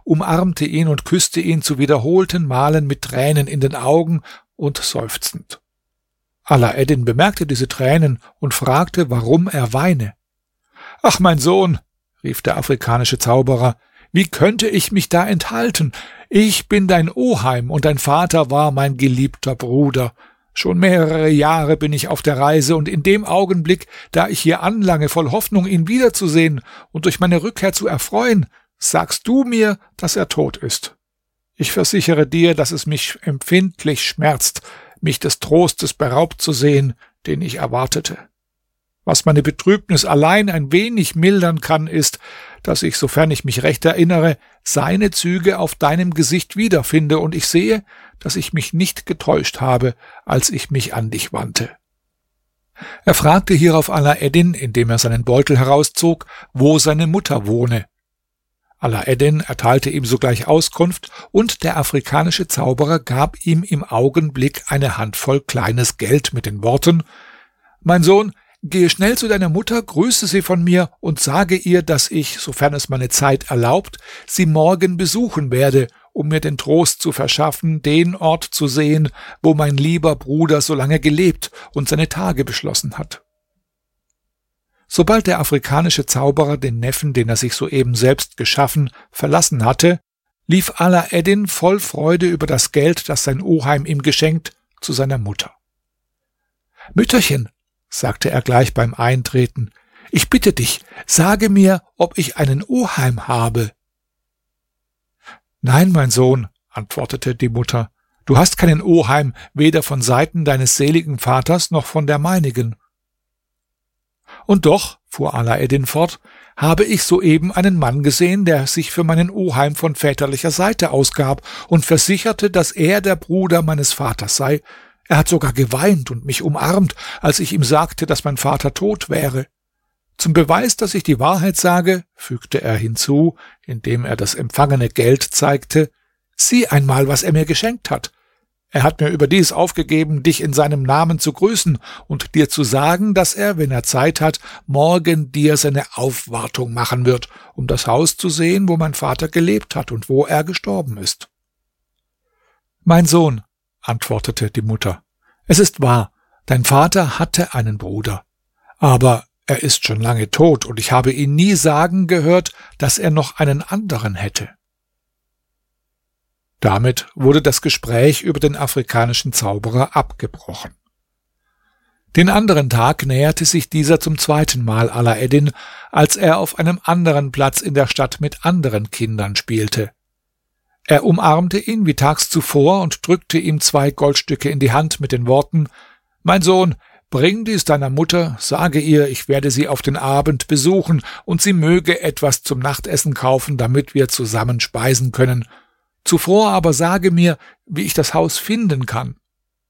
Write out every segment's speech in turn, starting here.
umarmte ihn und küsste ihn zu wiederholten Malen mit Tränen in den Augen und seufzend. Alaeddin bemerkte diese Tränen und fragte, warum er weine. »Ach, mein Sohn«, rief der afrikanische Zauberer, »wie könnte ich mich da enthalten? Ich bin dein Oheim und dein Vater war mein geliebter Bruder. Schon mehrere Jahre bin ich auf der Reise, und in dem Augenblick, da ich hier anlange, voll Hoffnung, ihn wiederzusehen und durch meine Rückkehr zu erfreuen, sagst du mir, dass er tot ist. Ich versichere dir, dass es mich empfindlich schmerzt, mich des Trostes beraubt zu sehen, den ich erwartete. Was meine Betrübnis allein ein wenig mildern kann, ist, dass ich, sofern ich mich recht erinnere, seine Züge auf deinem Gesicht wiederfinde, und ich sehe, dass ich mich nicht getäuscht habe, als ich mich an dich wandte.« Er fragte hierauf Alaeddin, indem er seinen Beutel herauszog, wo seine Mutter wohne. Alaeddin erteilte ihm sogleich Auskunft, und der afrikanische Zauberer gab ihm im Augenblick eine Handvoll kleines Geld mit den Worten: »Mein Sohn, gehe schnell zu deiner Mutter, grüße sie von mir und sage ihr, dass ich, sofern es meine Zeit erlaubt, sie morgen besuchen werde, um mir den Trost zu verschaffen, den Ort zu sehen, wo mein lieber Bruder so lange gelebt und seine Tage beschlossen hat.« Sobald der afrikanische Zauberer den Neffen, den er sich soeben selbst geschaffen, verlassen hatte, lief Alaeddin voll Freude über das Geld, das sein Oheim ihm geschenkt, zu seiner Mutter. »Mütterchen«, sagte er gleich beim Eintreten, »ich bitte dich, sage mir, ob ich einen Oheim habe.« »Nein, mein Sohn«, antwortete die Mutter, »du hast keinen Oheim, weder von Seiten deines seligen Vaters noch von der meinigen.« »Und doch«, fuhr Alaeddin fort, »habe ich soeben einen Mann gesehen, der sich für meinen Oheim von väterlicher Seite ausgab und versicherte, dass er der Bruder meines Vaters sei. Er hat sogar geweint und mich umarmt, als ich ihm sagte, dass mein Vater tot wäre. Zum Beweis, dass ich die Wahrheit sage«, fügte er hinzu, indem er das empfangene Geld zeigte, »sieh einmal, was er mir geschenkt hat. Er hat mir überdies aufgegeben, dich in seinem Namen zu grüßen und dir zu sagen, dass er, wenn er Zeit hat, morgen dir seine Aufwartung machen wird, um das Haus zu sehen, wo mein Vater gelebt hat und wo er gestorben ist.« »Mein Sohn«, antwortete die Mutter, »es ist wahr, dein Vater hatte einen Bruder, aber er ist schon lange tot, und ich habe ihn nie sagen gehört, dass er noch einen anderen hätte.« Damit wurde das Gespräch über den afrikanischen Zauberer abgebrochen. Den anderen Tag näherte sich dieser zum zweiten Mal Alaeddin, als er auf einem anderen Platz in der Stadt mit anderen Kindern spielte. Er umarmte ihn wie tags zuvor und drückte ihm 2 Goldstücke in die Hand mit den Worten: »Mein Sohn, bring dies deiner Mutter, sage ihr, ich werde sie auf den Abend besuchen, und sie möge etwas zum Nachtessen kaufen, damit wir zusammen speisen können. Zuvor aber sage mir, wie ich das Haus finden kann.«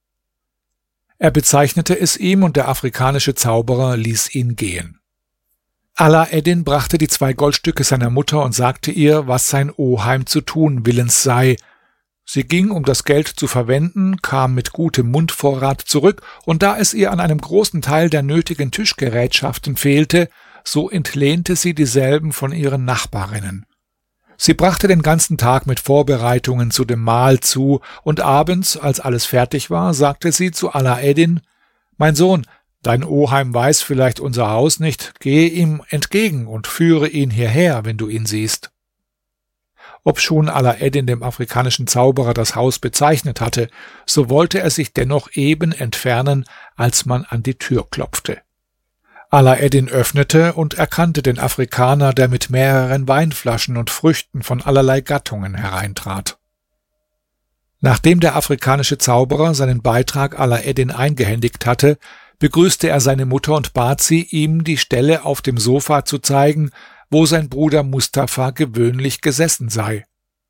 Er bezeichnete es ihm, und der afrikanische Zauberer ließ ihn gehen. Alaeddin brachte die 2 Goldstücke seiner Mutter und sagte ihr, was sein Oheim zu tun willens sei. Sie ging, um das Geld zu verwenden, kam mit gutem Mundvorrat zurück, und da es ihr an einem großen Teil der nötigen Tischgerätschaften fehlte, so entlehnte sie dieselben von ihren Nachbarinnen. Sie brachte den ganzen Tag mit Vorbereitungen zu dem Mahl zu, und abends, als alles fertig war, sagte sie zu Alaeddin: »Mein Sohn, dein Oheim weiß vielleicht unser Haus nicht, gehe ihm entgegen und führe ihn hierher, wenn du ihn siehst.« Obschon Alaeddin dem afrikanischen Zauberer das Haus bezeichnet hatte, so wollte er sich dennoch eben entfernen, als man an die Tür klopfte. Alaeddin öffnete und erkannte den Afrikaner, der mit mehreren Weinflaschen und Früchten von allerlei Gattungen hereintrat. Nachdem der afrikanische Zauberer seinen Beitrag Alaeddin eingehändigt hatte, begrüßte er seine Mutter und bat sie, ihm die Stelle auf dem Sofa zu zeigen, wo sein Bruder Mustafa gewöhnlich gesessen sei.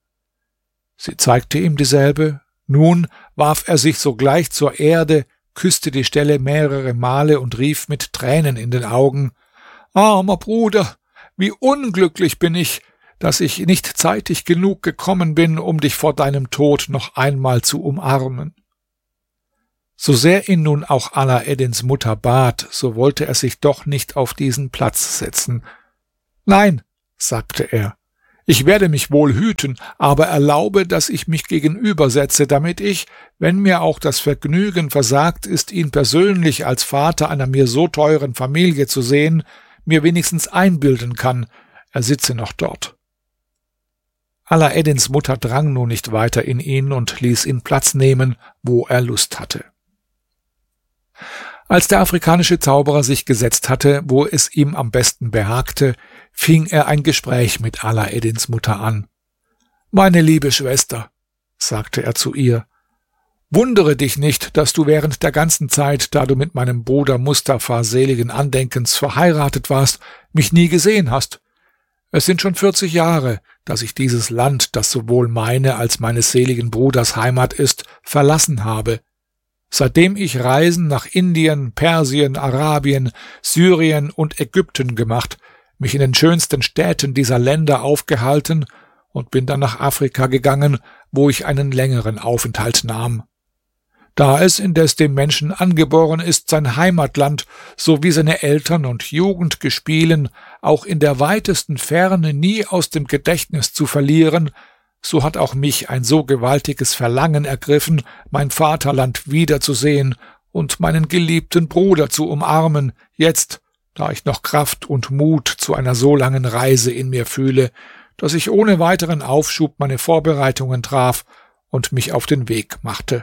Sie zeigte ihm dieselbe, nun warf er sich sogleich zur Erde, küsste die Stelle mehrere Male und rief mit Tränen in den Augen: »Armer Bruder, wie unglücklich bin ich, dass ich nicht zeitig genug gekommen bin, um dich vor deinem Tod noch einmal zu umarmen.« So sehr ihn nun auch Alaeddins Mutter bat, so wollte er sich doch nicht auf diesen Platz setzen. »Nein«, sagte er, Ich werde mich wohl hüten, aber erlaube, dass ich mich gegenübersetze, damit ich, wenn mir auch das Vergnügen versagt ist, ihn persönlich als Vater einer mir so teuren Familie zu sehen, mir wenigstens einbilden kann, er sitze noch dort. Alaeddins Mutter drang nun nicht weiter in ihn und ließ ihn Platz nehmen, wo er Lust hatte. Als der afrikanische Zauberer sich gesetzt hatte, wo es ihm am besten behagte, fing er ein Gespräch mit Alaeddins Mutter an. »Meine liebe Schwester«, sagte er zu ihr, »wundere dich nicht, dass du während der ganzen Zeit, da du mit meinem Bruder Mustafa seligen Andenkens verheiratet warst, mich nie gesehen hast. Es sind schon 40 Jahre, dass ich dieses Land, das sowohl meine als meines seligen Bruders Heimat ist, verlassen habe. Seitdem ich Reisen nach Indien, Persien, Arabien, Syrien und Ägypten gemacht, mich in den schönsten Städten dieser Länder aufgehalten und bin dann nach Afrika gegangen, wo ich einen längeren Aufenthalt nahm. Da es indes dem Menschen angeboren ist, sein Heimatland sowie seine Eltern und Jugendgespielen auch in der weitesten Ferne nie aus dem Gedächtnis zu verlieren, so hat auch mich ein so gewaltiges Verlangen ergriffen, mein Vaterland wiederzusehen und meinen geliebten Bruder zu umarmen, jetzt, da ich noch Kraft und Mut zu einer so langen Reise in mir fühle, dass ich ohne weiteren Aufschub meine Vorbereitungen traf und mich auf den Weg machte.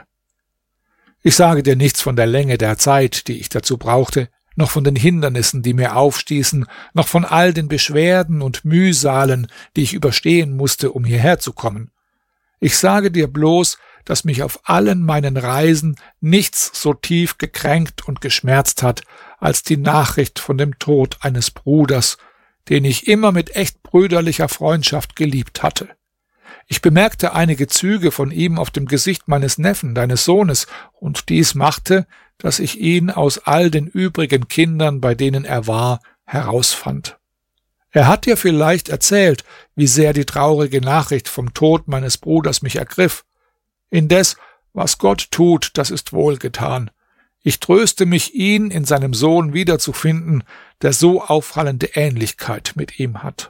Ich sage dir nichts von der Länge der Zeit, die ich dazu brauchte, noch von den Hindernissen, die mir aufstießen, noch von all den Beschwerden und Mühsalen, die ich überstehen musste, um hierher zu kommen. Ich sage dir bloß, dass mich auf allen meinen Reisen nichts so tief gekränkt und geschmerzt hat, als die Nachricht von dem Tod eines Bruders, den ich immer mit echt brüderlicher Freundschaft geliebt hatte. Ich bemerkte einige Züge von ihm auf dem Gesicht meines Neffen, deines Sohnes, und dies machte, dass ich ihn aus all den übrigen Kindern, bei denen er war, herausfand. Er hat dir vielleicht erzählt, wie sehr die traurige Nachricht vom Tod meines Bruders mich ergriff. Indes, was Gott tut, das ist wohlgetan. Ich tröste mich, ihn in seinem Sohn wiederzufinden, der so auffallende Ähnlichkeit mit ihm hat.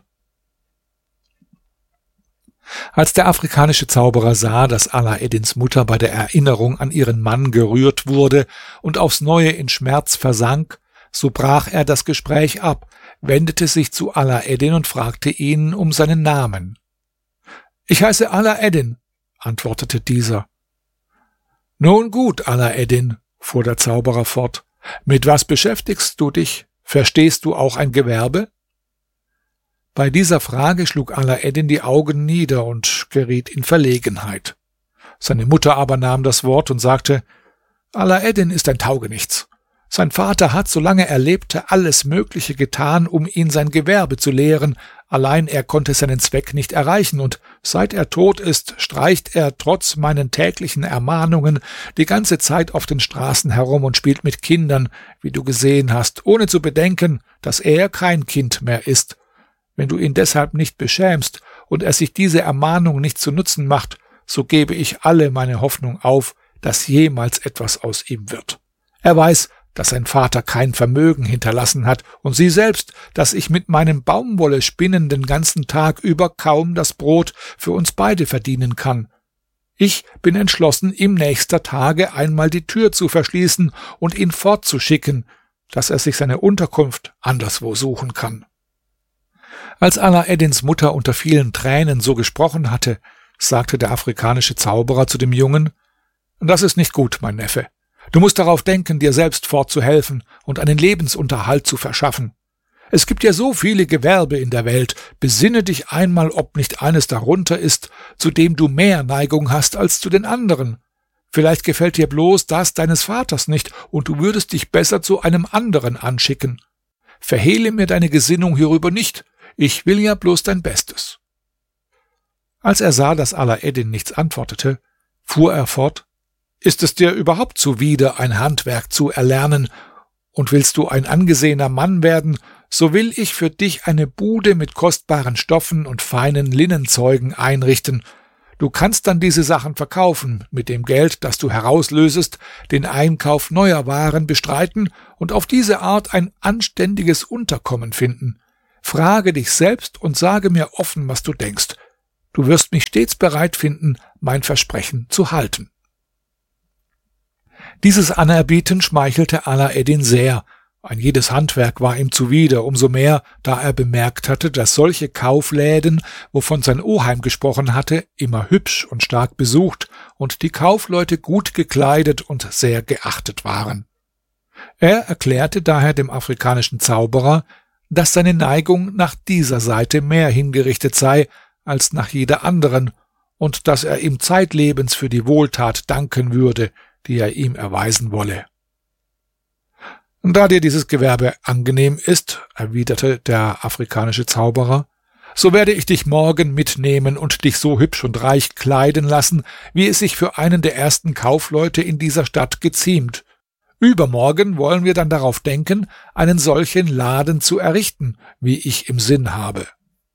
Als der afrikanische Zauberer sah, dass Alaeddins Mutter bei der Erinnerung an ihren Mann gerührt wurde und aufs Neue in Schmerz versank, so brach er das Gespräch ab, wendete sich zu Alaeddin und fragte ihn um seinen Namen. »Ich heiße Alaeddin«, antwortete dieser. »Nun gut, Alaeddin«, fuhr der Zauberer fort, »mit was beschäftigst du dich? Verstehst du auch ein Gewerbe?« Bei dieser Frage schlug Alaeddin die Augen nieder und geriet in Verlegenheit. Seine Mutter aber nahm das Wort und sagte, »Alaeddin ist ein Taugenichts. Sein Vater hat, solange er lebte, alles Mögliche getan, um ihn sein Gewerbe zu lehren, allein er konnte seinen Zweck nicht erreichen, und seit er tot ist, streicht er trotz meinen täglichen Ermahnungen die ganze Zeit auf den Straßen herum und spielt mit Kindern, wie du gesehen hast, ohne zu bedenken, dass er kein Kind mehr ist. Wenn du ihn deshalb nicht beschämst und er sich diese Ermahnung nicht zu Nutzen macht, so gebe ich alle meine Hoffnung auf, dass jemals etwas aus ihm wird. Er weiß, dass sein Vater kein Vermögen hinterlassen hat, und sieh selbst, dass ich mit meinem Baumwolle-Spinnen den ganzen Tag über kaum das Brot für uns beide verdienen kann. Ich bin entschlossen, ihm nächster Tage einmal die Tür zu verschließen und ihn fortzuschicken, dass er sich seine Unterkunft anderswo suchen kann.« Als Alaeddins Mutter unter vielen Tränen so gesprochen hatte, sagte der afrikanische Zauberer zu dem Jungen, »Das ist nicht gut, mein Neffe. Du musst darauf denken, dir selbst fortzuhelfen und einen Lebensunterhalt zu verschaffen. Es gibt ja so viele Gewerbe in der Welt. Besinne dich einmal, ob nicht eines darunter ist, zu dem du mehr Neigung hast als zu den anderen. Vielleicht gefällt dir bloß das deines Vaters nicht, und du würdest dich besser zu einem anderen anschicken. Verhehle mir deine Gesinnung hierüber nicht. Ich will ja bloß dein Bestes.« Als er sah, dass Alaeddin nichts antwortete, fuhr er fort, »Ist es dir überhaupt zuwider, ein Handwerk zu erlernen, und willst du ein angesehener Mann werden, so will ich für dich eine Bude mit kostbaren Stoffen und feinen Linnenzeugen einrichten. Du kannst dann diese Sachen verkaufen, mit dem Geld, das du herauslösest, den Einkauf neuer Waren bestreiten und auf diese Art ein anständiges Unterkommen finden. Frage dich selbst und sage mir offen, was du denkst. Du wirst mich stets bereit finden, mein Versprechen zu halten.« Dieses Anerbieten schmeichelte Alaeddin sehr. Ein jedes Handwerk war ihm zuwider, umso mehr, da er bemerkt hatte, dass solche Kaufläden, wovon sein Oheim gesprochen hatte, immer hübsch und stark besucht und die Kaufleute gut gekleidet und sehr geachtet waren. Er erklärte daher dem afrikanischen Zauberer, dass seine Neigung nach dieser Seite mehr hingerichtet sei als nach jeder anderen und dass er ihm zeitlebens für die Wohltat danken würde, die er ihm erweisen wolle. »Da dir dieses Gewerbe angenehm ist«, erwiderte der afrikanische Zauberer, »so werde ich dich morgen mitnehmen und dich so hübsch und reich kleiden lassen, wie es sich für einen der ersten Kaufleute in dieser Stadt geziemt. Übermorgen wollen wir dann darauf denken, einen solchen Laden zu errichten, wie ich im Sinn habe.«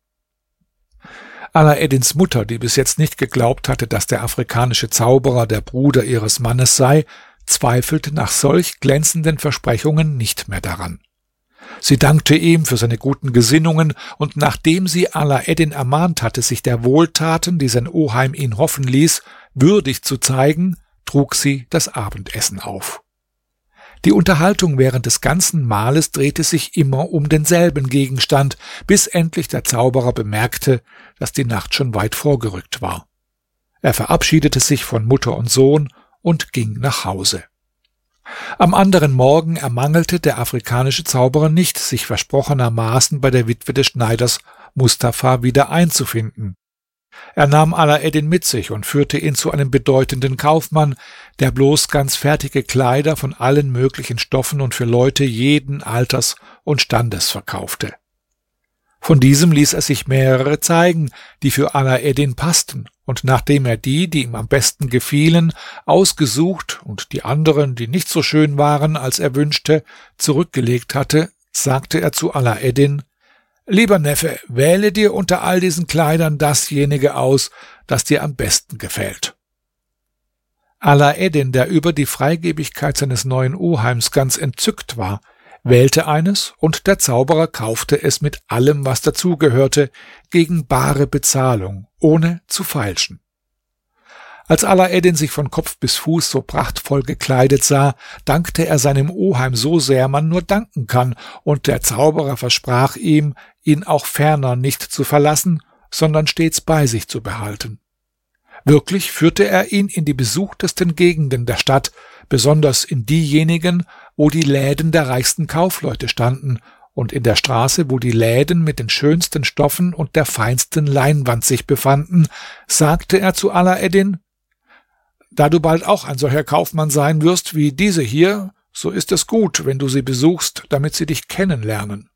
Alaeddins Mutter, die bis jetzt nicht geglaubt hatte, dass der afrikanische Zauberer der Bruder ihres Mannes sei, zweifelte nach solch glänzenden Versprechungen nicht mehr daran. Sie dankte ihm für seine guten Gesinnungen, und nachdem sie Alaeddin ermahnt hatte, sich der Wohltaten, die sein Oheim ihn hoffen ließ, würdig zu zeigen, trug sie das Abendessen auf. Die Unterhaltung während des ganzen Mahles drehte sich immer um denselben Gegenstand, bis endlich der Zauberer bemerkte, dass die Nacht schon weit vorgerückt war. Er verabschiedete sich von Mutter und Sohn und ging nach Hause. Am anderen Morgen ermangelte der afrikanische Zauberer nicht, sich versprochenermaßen bei der Witwe des Schneiders Mustafa wieder einzufinden. Er nahm Alaeddin mit sich und führte ihn zu einem bedeutenden Kaufmann, der bloß ganz fertige Kleider von allen möglichen Stoffen und für Leute jeden Alters und Standes verkaufte. Von diesem ließ er sich mehrere zeigen, die für Alaeddin passten, und nachdem er die ihm am besten gefielen, ausgesucht und die anderen, die nicht so schön waren, als er wünschte, zurückgelegt hatte, sagte er zu Alaeddin: »Lieber Neffe, wähle dir unter all diesen Kleidern dasjenige aus, das dir am besten gefällt.« Alaeddin, der über die Freigebigkeit seines neuen Oheims ganz entzückt war, wählte eines, und der Zauberer kaufte es mit allem, was dazugehörte, gegen bare Bezahlung, ohne zu feilschen. Als Alaeddin sich von Kopf bis Fuß so prachtvoll gekleidet sah, dankte er seinem Oheim so sehr man nur danken kann, und der Zauberer versprach ihm, ihn auch ferner nicht zu verlassen, sondern stets bei sich zu behalten. Wirklich führte er ihn in die besuchtesten Gegenden der Stadt, besonders in diejenigen, wo die Läden der reichsten Kaufleute standen, und in der Straße, wo die Läden mit den schönsten Stoffen und der feinsten Leinwand sich befanden, sagte er zu Alaeddin: »Da du bald auch ein solcher Kaufmann sein wirst wie diese hier, so ist es gut, wenn du sie besuchst, damit sie dich kennenlernen.«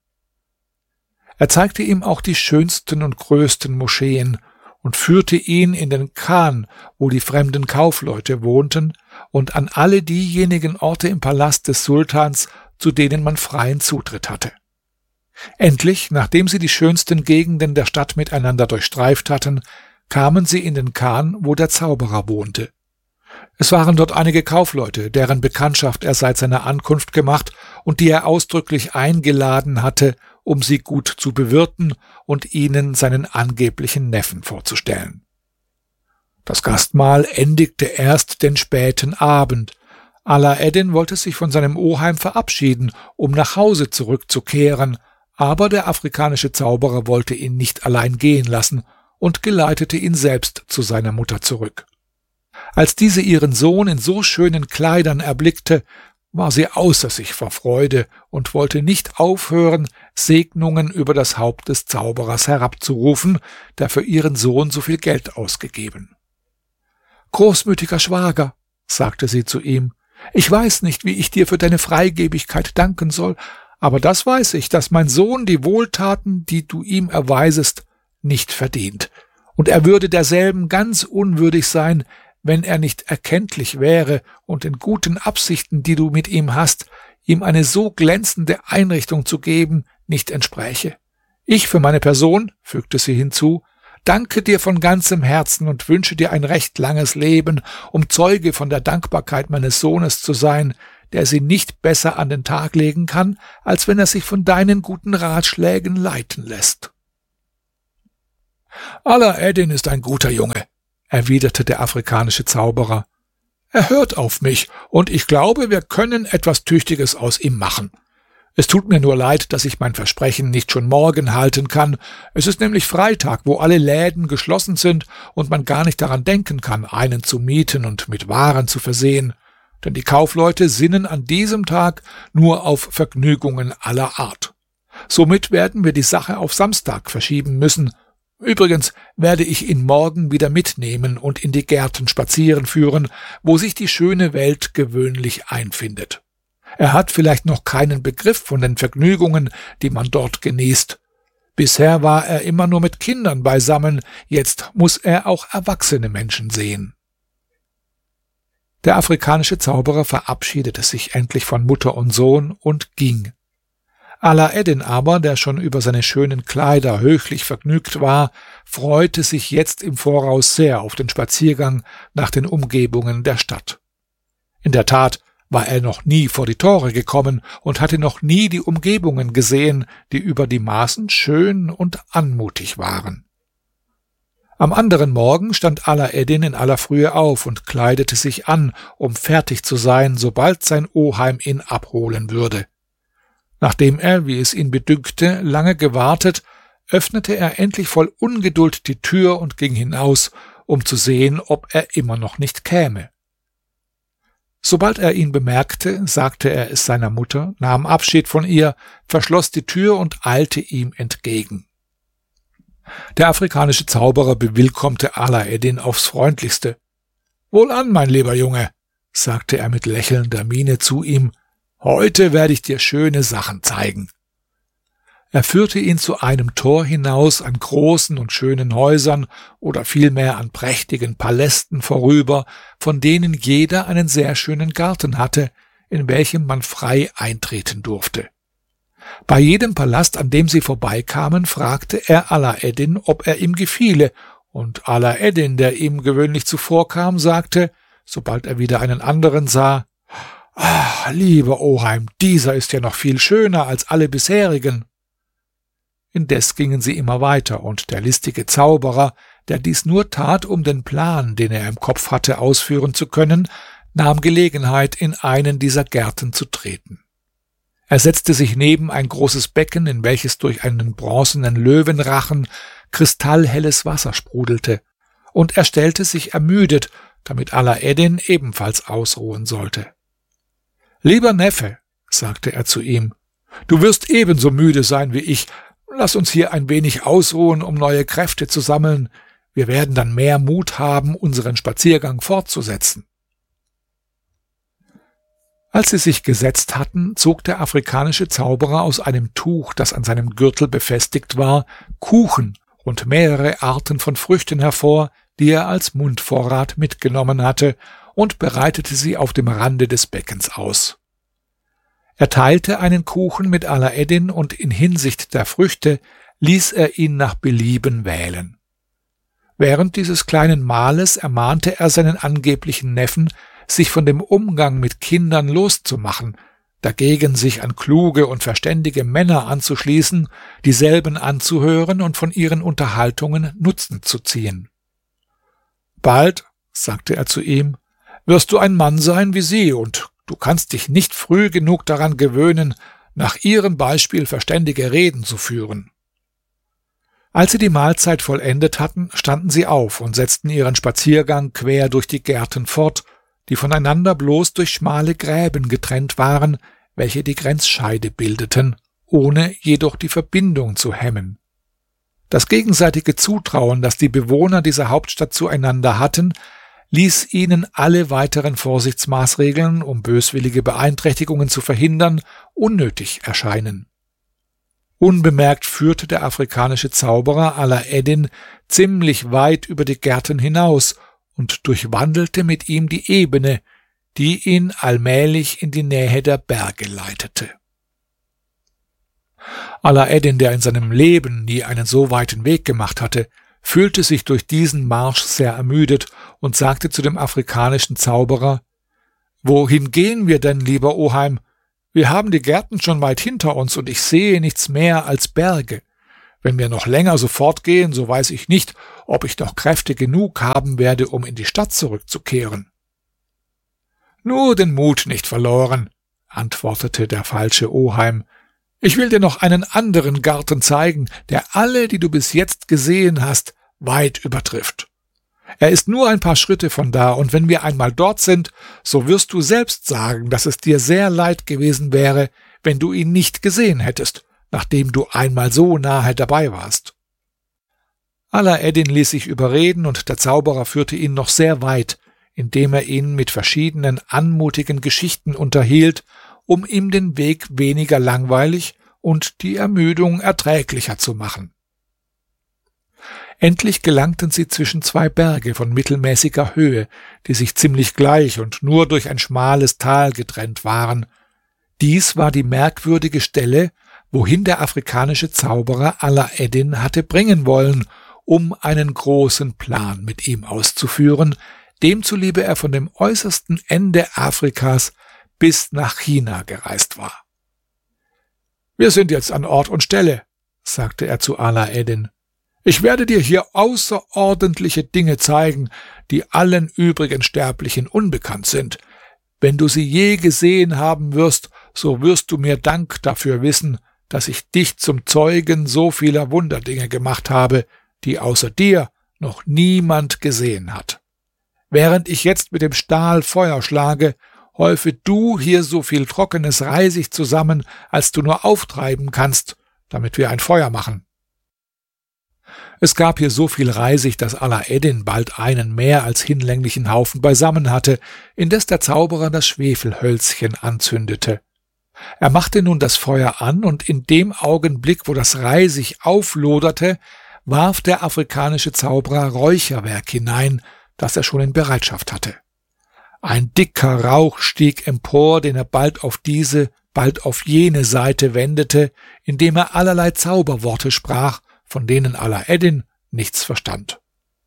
Er zeigte ihm auch die schönsten und größten Moscheen und führte ihn in den Khan, wo die fremden Kaufleute wohnten, und an alle diejenigen Orte im Palast des Sultans, zu denen man freien Zutritt hatte. Endlich, nachdem sie die schönsten Gegenden der Stadt miteinander durchstreift hatten, kamen sie in den Khan, wo der Zauberer wohnte. Es waren dort einige Kaufleute, deren Bekanntschaft er seit seiner Ankunft gemacht und die er ausdrücklich eingeladen hatte, um sie gut zu bewirten und ihnen seinen angeblichen Neffen vorzustellen. Das Gastmahl endigte erst den späten Abend. Alaeddin wollte sich von seinem Oheim verabschieden, um nach Hause zurückzukehren, aber der afrikanische Zauberer wollte ihn nicht allein gehen lassen und geleitete ihn selbst zu seiner Mutter zurück. Als diese ihren Sohn in so schönen Kleidern erblickte, war sie außer sich vor Freude und wollte nicht aufhören, Segnungen über das Haupt des Zauberers herabzurufen, der für ihren Sohn so viel Geld ausgegeben. »Großmütiger Schwager«, sagte sie zu ihm, »ich weiß nicht, wie ich dir für deine Freigebigkeit danken soll, aber das weiß ich, dass mein Sohn die Wohltaten, die du ihm erweisest, nicht verdient, und er würde derselben ganz unwürdig sein, wenn er nicht erkenntlich wäre und den guten Absichten, die du mit ihm hast, ihm eine so glänzende Einrichtung zu geben, nicht entspräche. Ich für meine Person«, fügte sie hinzu, »danke dir von ganzem Herzen und wünsche dir ein recht langes Leben, um Zeuge von der Dankbarkeit meines Sohnes zu sein, der sie nicht besser an den Tag legen kann, als wenn er sich von deinen guten Ratschlägen leiten lässt. Alaeddin ist ein guter Junge, erwiderte der afrikanische Zauberer. Er hört auf mich, und ich glaube, wir können etwas Tüchtiges aus ihm machen. Es tut mir nur leid, dass ich mein Versprechen nicht schon morgen halten kann. Es ist nämlich Freitag, wo alle Läden geschlossen sind und man gar nicht daran denken kann, einen zu mieten und mit Waren zu versehen. Denn die Kaufleute sinnen an diesem Tag nur auf Vergnügungen aller Art. Somit werden wir die Sache auf Samstag verschieben müssen. Übrigens werde ich ihn morgen wieder mitnehmen und in die Gärten spazieren führen, wo sich die schöne Welt gewöhnlich einfindet. Er hat vielleicht noch keinen Begriff von den Vergnügungen, die man dort genießt. Bisher war er immer nur mit Kindern beisammen, jetzt muss er auch erwachsene Menschen sehen. Der afrikanische Zauberer verabschiedete sich endlich von Mutter und Sohn und ging. Alaeddin aber, der schon über seine schönen Kleider höchlich vergnügt war, freute sich jetzt im Voraus sehr auf den Spaziergang nach den Umgebungen der Stadt. In der Tat war er noch nie vor die Tore gekommen und hatte noch nie die Umgebungen gesehen, die über die Maßen schön und anmutig waren. Am anderen Morgen stand Alaeddin in aller Frühe auf und kleidete sich an, um fertig zu sein, sobald sein Oheim ihn abholen würde. Nachdem er, wie es ihn bedünkte, lange gewartet, öffnete er endlich voll Ungeduld die Tür und ging hinaus, um zu sehen, ob er immer noch nicht käme. Sobald er ihn bemerkte, sagte er es seiner Mutter, nahm Abschied von ihr, verschloss die Tür und eilte ihm entgegen. Der afrikanische Zauberer bewillkommte Alaeddin aufs Freundlichste. »Wohlan, mein lieber Junge«, sagte er mit lächelnder Miene zu ihm, »heute werde ich dir schöne Sachen zeigen.« Er führte ihn zu einem Tor hinaus an großen und schönen Häusern oder vielmehr an prächtigen Palästen vorüber, von denen jeder einen sehr schönen Garten hatte, in welchem man frei eintreten durfte. Bei jedem Palast, an dem sie vorbeikamen, fragte er Alaeddin, ob er ihm gefiele, und Alaeddin, der ihm gewöhnlich zuvorkam, sagte, sobald er wieder einen anderen sah, »Ah, lieber Oheim, dieser ist ja noch viel schöner als alle bisherigen.« Indes gingen sie immer weiter, und der listige Zauberer, der dies nur tat, um den Plan, den er im Kopf hatte, ausführen zu können, nahm Gelegenheit, in einen dieser Gärten zu treten. Er setzte sich neben ein großes Becken, in welches durch einen bronzenen Löwenrachen kristallhelles Wasser sprudelte, und er stellte sich ermüdet, damit Alaeddin ebenfalls ausruhen sollte. »Lieber Neffe«, sagte er zu ihm, »du wirst ebenso müde sein wie ich. Lass uns hier ein wenig ausruhen, um neue Kräfte zu sammeln. Wir werden dann mehr Mut haben, unseren Spaziergang fortzusetzen.« Als sie sich gesetzt hatten, zog der afrikanische Zauberer aus einem Tuch, das an seinem Gürtel befestigt war, Kuchen und mehrere Arten von Früchten hervor, die er als Mundvorrat mitgenommen hatte, und bereitete sie auf dem Rande des Beckens aus. Er teilte einen Kuchen mit Alaeddin, und in Hinsicht der Früchte ließ er ihn nach Belieben wählen. Während dieses kleinen Mahles ermahnte er seinen angeblichen Neffen, sich von dem Umgang mit Kindern loszumachen, dagegen sich an kluge und verständige Männer anzuschließen, dieselben anzuhören und von ihren Unterhaltungen Nutzen zu ziehen. »Bald«, sagte er zu ihm, »wirst du ein Mann sein wie sie, und du kannst dich nicht früh genug daran gewöhnen, nach ihrem Beispiel verständige Reden zu führen.« Als sie die Mahlzeit vollendet hatten, standen sie auf und setzten ihren Spaziergang quer durch die Gärten fort, die voneinander bloß durch schmale Gräben getrennt waren, welche die Grenzscheide bildeten, ohne jedoch die Verbindung zu hemmen. Das gegenseitige Zutrauen, das die Bewohner dieser Hauptstadt zueinander hatten, ließ ihnen alle weiteren Vorsichtsmaßregeln, um böswillige Beeinträchtigungen zu verhindern, unnötig erscheinen. Unbemerkt führte der afrikanische Zauberer Alaeddin ziemlich weit über die Gärten hinaus und durchwandelte mit ihm die Ebene, die ihn allmählich in die Nähe der Berge leitete. Alaeddin, der in seinem Leben nie einen so weiten Weg gemacht hatte, fühlte sich durch diesen Marsch sehr ermüdet und sagte zu dem afrikanischen Zauberer, »Wohin gehen wir denn, lieber Oheim? Wir haben die Gärten schon weit hinter uns, und ich sehe nichts mehr als Berge. Wenn wir noch länger so fortgehen, so weiß ich nicht, ob ich noch Kräfte genug haben werde, um in die Stadt zurückzukehren.« »Nur den Mut nicht verloren«, antwortete der falsche Oheim. »Ich will dir noch einen anderen Garten zeigen, der alle, die du bis jetzt gesehen hast, weit übertrifft. Er ist nur ein paar Schritte von da, und wenn wir einmal dort sind, so wirst du selbst sagen, dass es dir sehr leid gewesen wäre, wenn du ihn nicht gesehen hättest, nachdem du einmal so nahe dabei warst.« Alaeddin ließ sich überreden, und der Zauberer führte ihn noch sehr weit, indem er ihn mit verschiedenen anmutigen Geschichten unterhielt, um ihm den Weg weniger langweilig und die Ermüdung erträglicher zu machen. Endlich gelangten sie zwischen zwei Berge von mittelmäßiger Höhe, die sich ziemlich gleich und nur durch ein schmales Tal getrennt waren. Dies war die merkwürdige Stelle, wohin der afrikanische Zauberer Alaeddin hatte bringen wollen, um einen großen Plan mit ihm auszuführen, dem zuliebe er von dem äußersten Ende Afrikas bis nach China gereist war. »Wir sind jetzt an Ort und Stelle«, sagte er zu Alaeddin. »Ich werde dir hier außerordentliche Dinge zeigen, die allen übrigen Sterblichen unbekannt sind. Wenn du sie je gesehen haben wirst, so wirst du mir Dank dafür wissen, dass ich dich zum Zeugen so vieler Wunderdinge gemacht habe, die außer dir noch niemand gesehen hat. Während ich jetzt mit dem Stahl Feuer schlage, häufe du hier so viel trockenes Reisig zusammen, als du nur auftreiben kannst, damit wir ein Feuer machen.« Es gab hier so viel Reisig, dass Alaeddin bald einen mehr als hinlänglichen Haufen beisammen hatte, indes der Zauberer das Schwefelhölzchen anzündete. Er machte nun das Feuer an, und in dem Augenblick, wo das Reisig aufloderte, warf der afrikanische Zauberer Räucherwerk hinein, das er schon in Bereitschaft hatte. Ein dicker Rauch stieg empor, den er bald auf diese, bald auf jene Seite wendete, indem er allerlei Zauberworte sprach, von denen Alaeddin nichts verstand.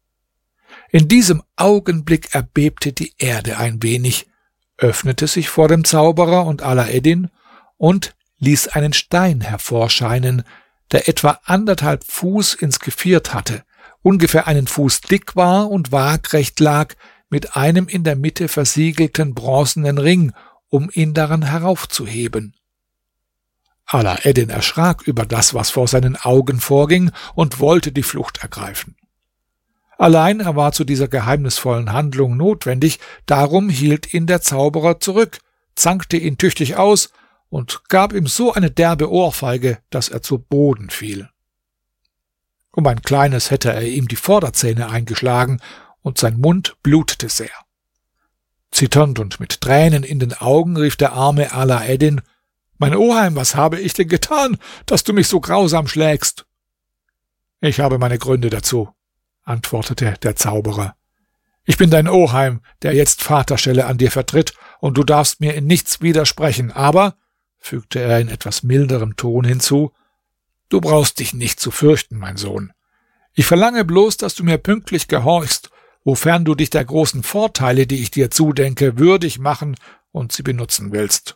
In diesem Augenblick erbebte die Erde ein wenig, öffnete sich vor dem Zauberer und Alaeddin und ließ einen Stein hervorscheinen, der etwa 1,5 Fuß ins Geviert hatte, ungefähr 1 Fuß dick war und waagrecht lag, mit einem in der Mitte versiegelten bronzenen Ring, um ihn daran heraufzuheben. Alaeddin erschrak über das, was vor seinen Augen vorging, und wollte die Flucht ergreifen. Allein er war zu dieser geheimnisvollen Handlung notwendig, darum hielt ihn der Zauberer zurück, zankte ihn tüchtig aus und gab ihm so eine derbe Ohrfeige, dass er zu Boden fiel. Um ein kleines hätte er ihm die Vorderzähne eingeschlagen, und sein Mund blutete sehr. Zitternd und mit Tränen in den Augen rief der arme Alaeddin: »Mein Oheim, was habe ich denn getan, dass du mich so grausam schlägst?« »Ich habe meine Gründe dazu«, antwortete der Zauberer. »Ich bin dein Oheim, der jetzt Vaterstelle an dir vertritt, und du darfst mir in nichts widersprechen, aber«, fügte er in etwas milderem Ton hinzu, »du brauchst dich nicht zu fürchten, mein Sohn. Ich verlange bloß, dass du mir pünktlich gehorchst, wofern du dich der großen Vorteile, die ich dir zudenke, würdig machen und sie benutzen willst.«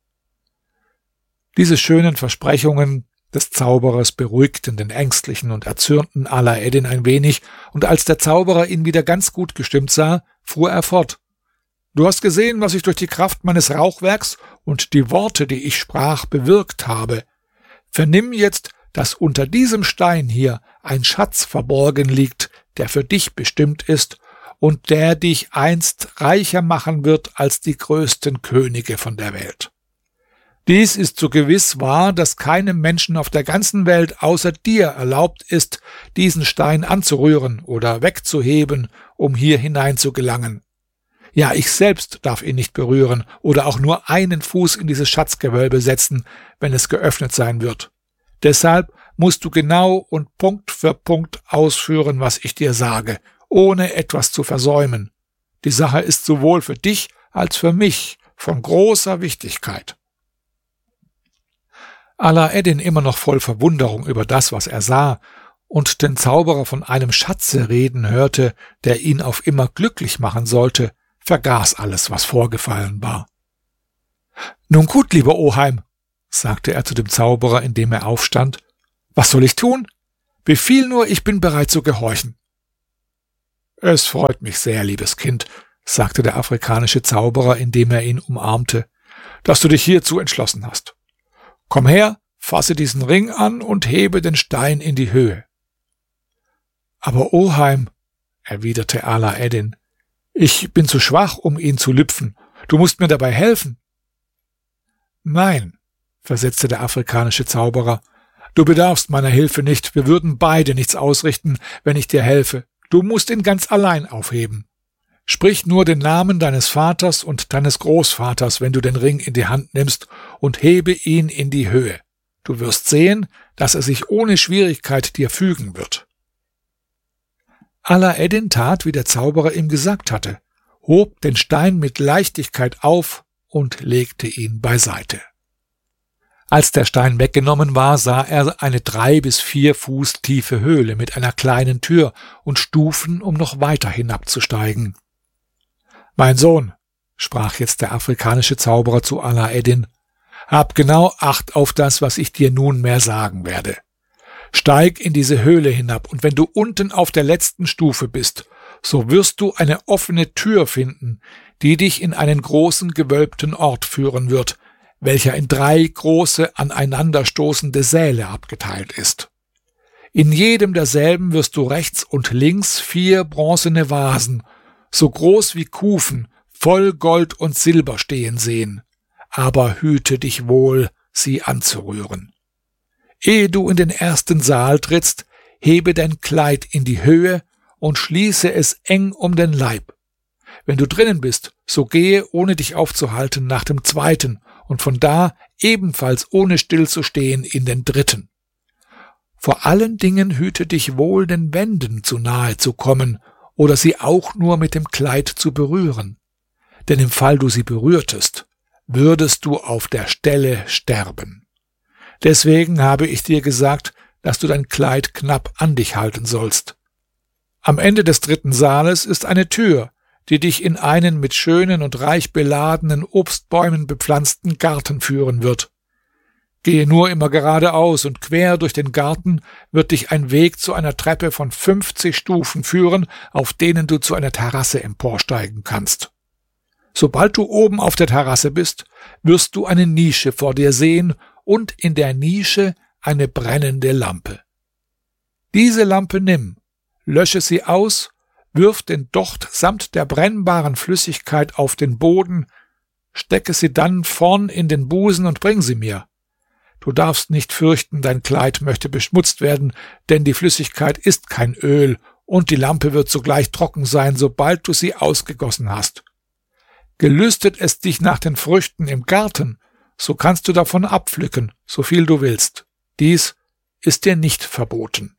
Diese schönen Versprechungen des Zauberers beruhigten den ängstlichen und erzürnten Alaeddin ein wenig, und als der Zauberer ihn wieder ganz gut gestimmt sah, fuhr er fort: »Du hast gesehen, was ich durch die Kraft meines Rauchwerks und die Worte, die ich sprach, bewirkt habe. Vernimm jetzt, dass unter diesem Stein hier ein Schatz verborgen liegt, der für dich bestimmt ist und der dich einst reicher machen wird als die größten Könige von der Welt. Dies ist so gewiss wahr, dass keinem Menschen auf der ganzen Welt außer dir erlaubt ist, diesen Stein anzurühren oder wegzuheben, um hier hinein zu gelangen. Ja, ich selbst darf ihn nicht berühren oder auch nur einen Fuß in dieses Schatzgewölbe setzen, wenn es geöffnet sein wird. Deshalb musst du genau und Punkt für Punkt ausführen, was ich dir sage, ohne etwas zu versäumen. Die Sache ist sowohl für dich als für mich von großer Wichtigkeit.« Alaeddin, immer noch voll Verwunderung über das, was er sah, und den Zauberer von einem Schatze reden hörte, der ihn auf immer glücklich machen sollte, vergaß alles, was vorgefallen war. »Nun gut, lieber Oheim«, sagte er zu dem Zauberer, indem er aufstand, »was soll ich tun? Befiehl nur, ich bin bereit zu gehorchen.« »Es freut mich sehr, liebes Kind«, sagte der afrikanische Zauberer, indem er ihn umarmte, »dass du dich hierzu entschlossen hast. Komm her, fasse diesen Ring an und hebe den Stein in die Höhe.« »Aber Oheim«, erwiderte Alaeddin, »ich bin zu schwach, um ihn zu lüpfen. Du musst mir dabei helfen.« »Nein«, versetzte der afrikanische Zauberer, »du bedarfst meiner Hilfe nicht. Wir würden beide nichts ausrichten, wenn ich dir helfe. Du musst ihn ganz allein aufheben. Sprich nur den Namen deines Vaters und deines Großvaters, wenn du den Ring in die Hand nimmst, und hebe ihn in die Höhe. Du wirst sehen, dass er sich ohne Schwierigkeit dir fügen wird.« Alaeddin tat, wie der Zauberer ihm gesagt hatte, hob den Stein mit Leichtigkeit auf und legte ihn beiseite. Als der Stein weggenommen war, sah er eine 3 bis 4 Fuß tiefe Höhle mit einer kleinen Tür und Stufen, um noch weiter hinabzusteigen. »Mein Sohn«, sprach jetzt der afrikanische Zauberer zu Alaeddin, »hab genau Acht auf das, was ich dir nunmehr sagen werde. Steig in diese Höhle hinab, und wenn du unten auf der letzten Stufe bist, so wirst du eine offene Tür finden, die dich in einen großen gewölbten Ort führen wird, welcher in 3 große aneinanderstoßende Säle abgeteilt ist. In jedem derselben wirst du rechts und links 4 bronzene Vasen, so groß wie Kufen, voll Gold und Silber stehen sehen, aber hüte dich wohl, sie anzurühren. Ehe du in den ersten Saal trittst, hebe dein Kleid in die Höhe und schließe es eng um den Leib. Wenn du drinnen bist, so gehe, ohne dich aufzuhalten, nach dem zweiten und von da ebenfalls ohne stillzustehen in den dritten. Vor allen Dingen hüte dich wohl, den Wänden zu nahe zu kommen oder sie auch nur mit dem Kleid zu berühren. Denn im Fall du sie berührtest, würdest du auf der Stelle sterben. Deswegen habe ich dir gesagt, dass du dein Kleid knapp an dich halten sollst. Am Ende des 3. Saales ist eine Tür, die dich in einen mit schönen und reich beladenen Obstbäumen bepflanzten Garten führen wird. Gehe nur immer geradeaus, und quer durch den Garten wird dich ein Weg zu einer Treppe von 50 Stufen führen, auf denen du zu einer Terrasse emporsteigen kannst. Sobald du oben auf der Terrasse bist, wirst du eine Nische vor dir sehen und in der Nische eine brennende Lampe. Diese Lampe nimm, lösche sie aus, wirf den Docht samt der brennbaren Flüssigkeit auf den Boden, stecke sie dann vorn in den Busen und bring sie mir. Du darfst nicht fürchten, dein Kleid möchte beschmutzt werden, denn die Flüssigkeit ist kein Öl, und die Lampe wird sogleich trocken sein, sobald du sie ausgegossen hast. Gelüstet es dich nach den Früchten im Garten, so kannst du davon abpflücken, so viel du willst. Dies ist dir nicht verboten.«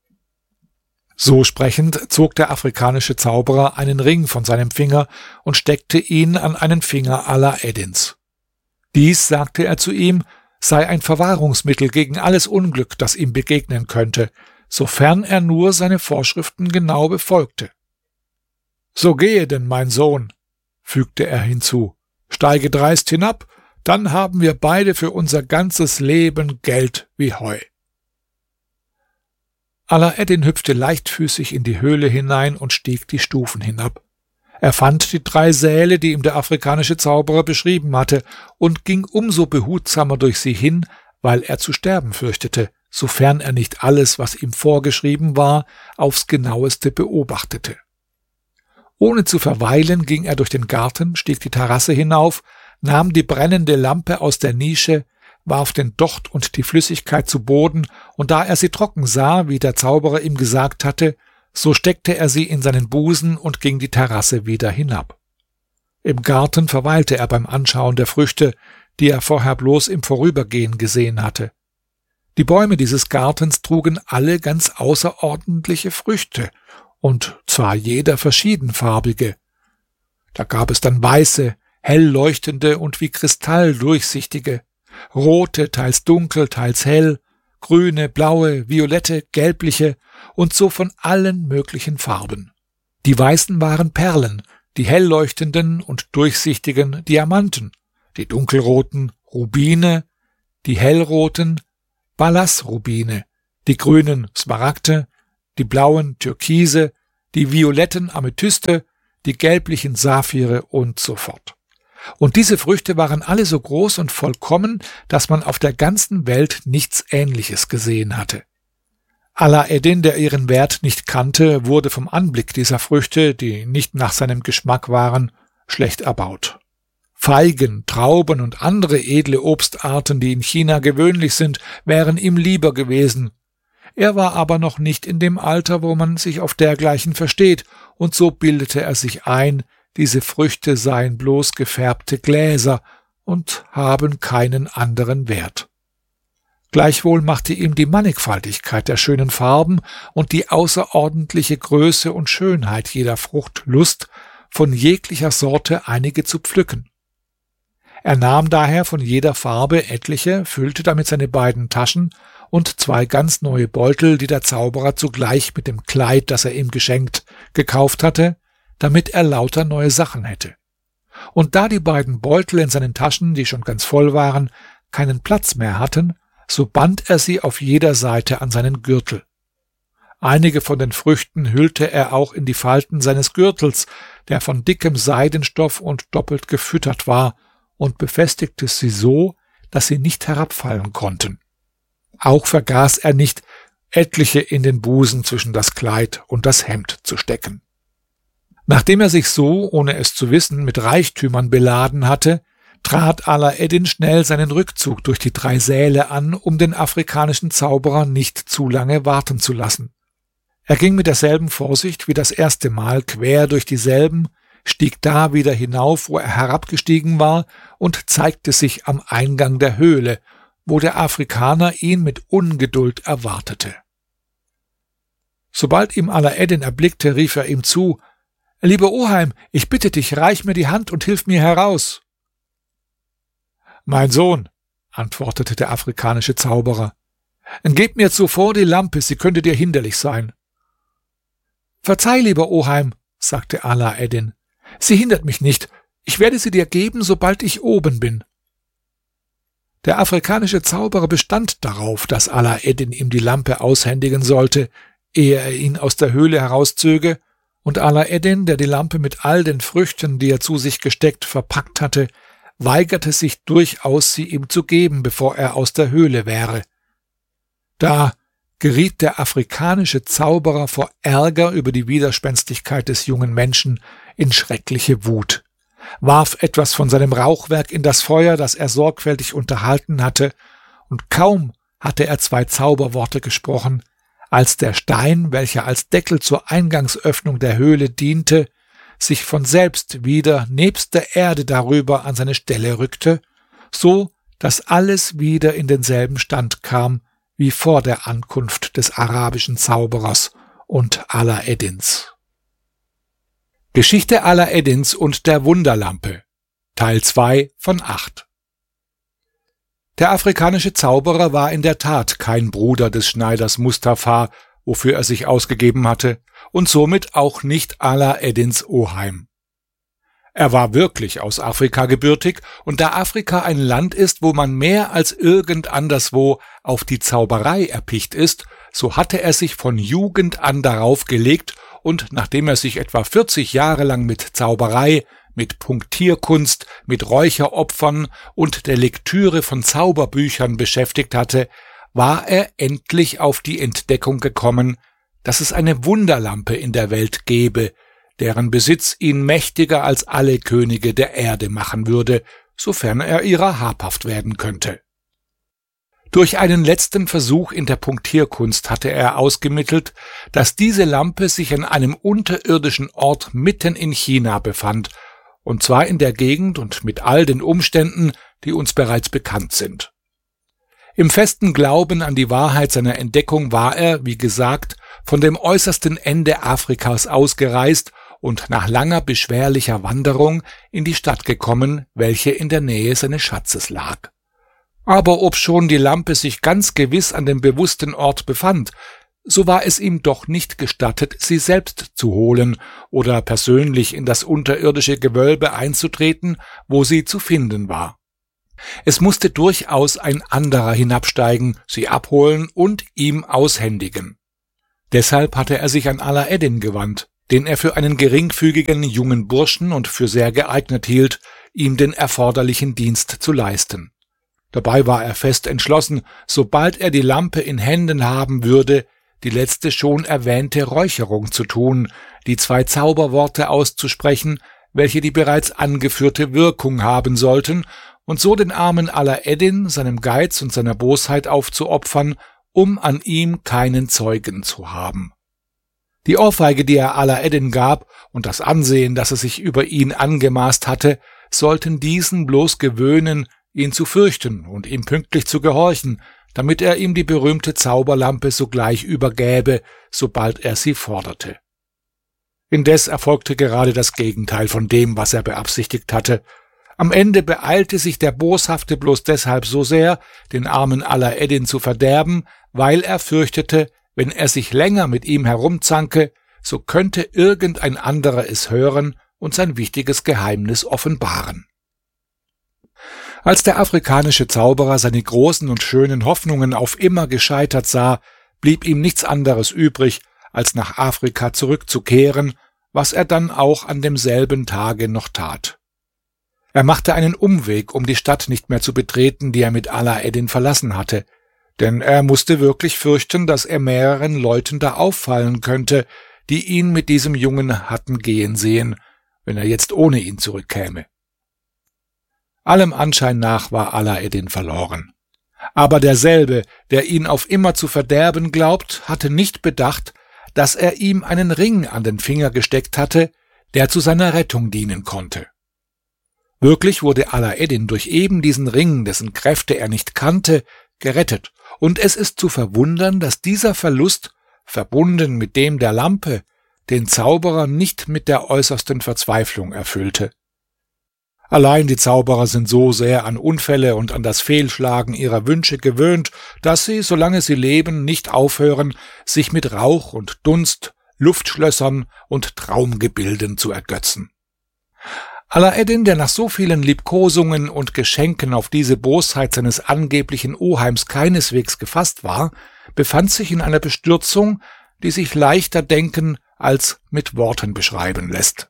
So sprechend zog der afrikanische Zauberer einen Ring von seinem Finger und steckte ihn an einen Finger Alaeddins. Dies, sagte er zu ihm, sei ein Verwahrungsmittel gegen alles Unglück, das ihm begegnen könnte, sofern er nur seine Vorschriften genau befolgte. »So gehe denn, mein Sohn«, fügte er hinzu, »steige dreist hinab, dann haben wir beide für unser ganzes Leben Geld wie Heu.« Alaeddin hüpfte leichtfüßig in die Höhle hinein und stieg die Stufen hinab. Er fand die 3 Säle, die ihm der afrikanische Zauberer beschrieben hatte, und ging umso behutsamer durch sie hin, weil er zu sterben fürchtete, sofern er nicht alles, was ihm vorgeschrieben war, aufs genaueste beobachtete. Ohne zu verweilen ging er durch den Garten, stieg die Terrasse hinauf, nahm die brennende Lampe aus der Nische, warf den Docht und die Flüssigkeit zu Boden, und da er sie trocken sah, wie der Zauberer ihm gesagt hatte, so steckte er sie in seinen Busen und ging die Terrasse wieder hinab. Im Garten verweilte er beim Anschauen der Früchte, die er vorher bloß im Vorübergehen gesehen hatte. Die Bäume dieses Gartens trugen alle ganz außerordentliche Früchte, und zwar jeder verschiedenfarbige. Da gab es dann weiße, hell leuchtende und wie Kristall durchsichtige, rote, teils dunkel, teils hell, grüne, blaue, violette, gelbliche und so von allen möglichen Farben. Die weißen waren Perlen, die hell leuchtenden und durchsichtigen Diamanten, die dunkelroten Rubine, die hellroten Ballassrubine, die grünen Smaragde, die blauen Türkise, die violetten Amethyste, die gelblichen Saphire und so fort. Und diese Früchte waren alle so groß und vollkommen, dass man auf der ganzen Welt nichts Ähnliches gesehen hatte. Alaeddin, der ihren Wert nicht kannte, wurde vom Anblick dieser Früchte, die nicht nach seinem Geschmack waren, schlecht erbaut. Feigen, Trauben und andere edle Obstarten, die in China gewöhnlich sind, wären ihm lieber gewesen. Er war aber noch nicht in dem Alter, wo man sich auf dergleichen versteht, und so bildete er sich ein, diese Früchte seien bloß gefärbte Gläser und haben keinen anderen Wert. Gleichwohl machte ihm die Mannigfaltigkeit der schönen Farben und die außerordentliche Größe und Schönheit jeder Frucht Lust, von jeglicher Sorte einige zu pflücken. Er nahm daher von jeder Farbe etliche, füllte damit seine beiden Taschen und 2 ganz neue Beutel, die der Zauberer zugleich mit dem Kleid, das er ihm geschenkt, gekauft hatte, damit er lauter neue Sachen hätte. Und da die beiden Beutel in seinen Taschen, die schon ganz voll waren, keinen Platz mehr hatten, so band er sie auf jeder Seite an seinen Gürtel. Einige von den Früchten hüllte er auch in die Falten seines Gürtels, der von dickem Seidenstoff und doppelt gefüttert war, und befestigte sie so, dass sie nicht herabfallen konnten. Auch vergaß er nicht, etliche in den Busen zwischen das Kleid und das Hemd zu stecken. Nachdem er sich so, ohne es zu wissen, mit Reichtümern beladen hatte, trat Alaeddin schnell seinen Rückzug durch die 3 Säle an, um den afrikanischen Zauberer nicht zu lange warten zu lassen. Er ging mit derselben Vorsicht wie das erste Mal quer durch dieselben, stieg da wieder hinauf, wo er herabgestiegen war, und zeigte sich am Eingang der Höhle, wo der Afrikaner ihn mit Ungeduld erwartete. Sobald ihm Alaeddin erblickte, rief er ihm zu: »Lieber Oheim, ich bitte dich, reich mir die Hand und hilf mir heraus.« »Mein Sohn«, antwortete der afrikanische Zauberer, »gib mir zuvor die Lampe, sie könnte dir hinderlich sein.« »Verzeih, lieber Oheim«, sagte Alaeddin, »sie hindert mich nicht. Ich werde sie dir geben, sobald ich oben bin.« Der afrikanische Zauberer bestand darauf, dass Alaeddin ihm die Lampe aushändigen sollte, ehe er ihn aus der Höhle herauszöge, und Alaeddin, der die Lampe mit all den Früchten, die er zu sich gesteckt, verpackt hatte, weigerte sich durchaus, sie ihm zu geben, bevor er aus der Höhle wäre. Da geriet der afrikanische Zauberer vor Ärger über die Widerspenstigkeit des jungen Menschen in schreckliche Wut, warf etwas von seinem Rauchwerk in das Feuer, das er sorgfältig unterhalten hatte, und kaum hatte er 2 Zauberworte gesprochen, als der Stein, welcher als Deckel zur Eingangsöffnung der Höhle diente, sich von selbst wieder nebst der Erde darüber an seine Stelle rückte, so dass alles wieder in denselben Stand kam wie vor der Ankunft des arabischen Zauberers und Alaeddins. Geschichte Alaeddins und der Wunderlampe, Teil 2 von 8. Der afrikanische Zauberer war in der Tat kein Bruder des Schneiders Mustafa, wofür er sich ausgegeben hatte, und somit auch nicht Alaeddins Oheim. Er war wirklich aus Afrika gebürtig, und da Afrika ein Land ist, wo man mehr als irgend anderswo auf die Zauberei erpicht ist, so hatte er sich von Jugend an darauf gelegt, und nachdem er sich etwa 40 Jahre lang mit Zauberei, mit Punktierkunst, mit Räucheropfern und der Lektüre von Zauberbüchern beschäftigt hatte, war er endlich auf die Entdeckung gekommen, dass es eine Wunderlampe in der Welt gebe, deren Besitz ihn mächtiger als alle Könige der Erde machen würde, sofern er ihrer habhaft werden könnte. Durch einen letzten Versuch in der Punktierkunst hatte er ausgemittelt, dass diese Lampe sich an einem unterirdischen Ort mitten in China befand, und zwar in der Gegend und mit all den Umständen, die uns bereits bekannt sind. Im festen Glauben an die Wahrheit seiner Entdeckung war er, wie gesagt, von dem äußersten Ende Afrikas ausgereist und nach langer beschwerlicher Wanderung in die Stadt gekommen, welche in der Nähe seines Schatzes lag. Aber obschon die Lampe sich ganz gewiss an dem bewussten Ort befand, so war es ihm doch nicht gestattet, sie selbst zu holen oder persönlich in das unterirdische Gewölbe einzutreten, wo sie zu finden war. Es musste durchaus ein anderer hinabsteigen, sie abholen und ihm aushändigen. Deshalb hatte er sich an Alaeddin gewandt, den er für einen geringfügigen jungen Burschen und für sehr geeignet hielt, ihm den erforderlichen Dienst zu leisten. Dabei war er fest entschlossen, sobald er die Lampe in Händen haben würde, die letzte schon erwähnte Räucherung zu tun, die 2 Zauberworte auszusprechen, welche die bereits angeführte Wirkung haben sollten, und so den armen Alaeddin seinem Geiz und seiner Bosheit aufzuopfern, um an ihm keinen Zeugen zu haben. Die Ohrfeige, die er Alaeddin gab, und das Ansehen, das er sich über ihn angemaßt hatte, sollten diesen bloß gewöhnen, ihn zu fürchten und ihm pünktlich zu gehorchen, damit er ihm die berühmte Zauberlampe sogleich übergäbe, sobald er sie forderte. Indes erfolgte gerade das Gegenteil von dem, was er beabsichtigt hatte. Am Ende beeilte sich der Boshafte bloß deshalb so sehr, den armen Alaeddin zu verderben, weil er fürchtete, wenn er sich länger mit ihm herumzanke, so könnte irgendein anderer es hören und sein wichtiges Geheimnis offenbaren. Als der afrikanische Zauberer seine großen und schönen Hoffnungen auf immer gescheitert sah, blieb ihm nichts anderes übrig, als nach Afrika zurückzukehren, was er dann auch an demselben Tage noch tat. Er machte einen Umweg, um die Stadt nicht mehr zu betreten, die er mit Alaeddin verlassen hatte, denn er musste wirklich fürchten, dass er mehreren Leuten da auffallen könnte, die ihn mit diesem Jungen hatten gehen sehen, wenn er jetzt ohne ihn zurückkäme. Allem Anschein nach war Alaeddin verloren. Aber derselbe, der ihn auf immer zu verderben glaubt, hatte nicht bedacht, dass er ihm einen Ring an den Finger gesteckt hatte, der zu seiner Rettung dienen konnte. Wirklich wurde Alaeddin durch eben diesen Ring, dessen Kräfte er nicht kannte, gerettet, und es ist zu verwundern, dass dieser Verlust, verbunden mit dem der Lampe, den Zauberer nicht mit der äußersten Verzweiflung erfüllte. Allein die Zauberer sind so sehr an Unfälle und an das Fehlschlagen ihrer Wünsche gewöhnt, dass sie, solange sie leben, nicht aufhören, sich mit Rauch und Dunst, Luftschlössern und Traumgebilden zu ergötzen. Alaeddin, der nach so vielen Liebkosungen und Geschenken auf diese Bosheit seines angeblichen Oheims keineswegs gefasst war, befand sich in einer Bestürzung, die sich leichter denken als mit Worten beschreiben lässt.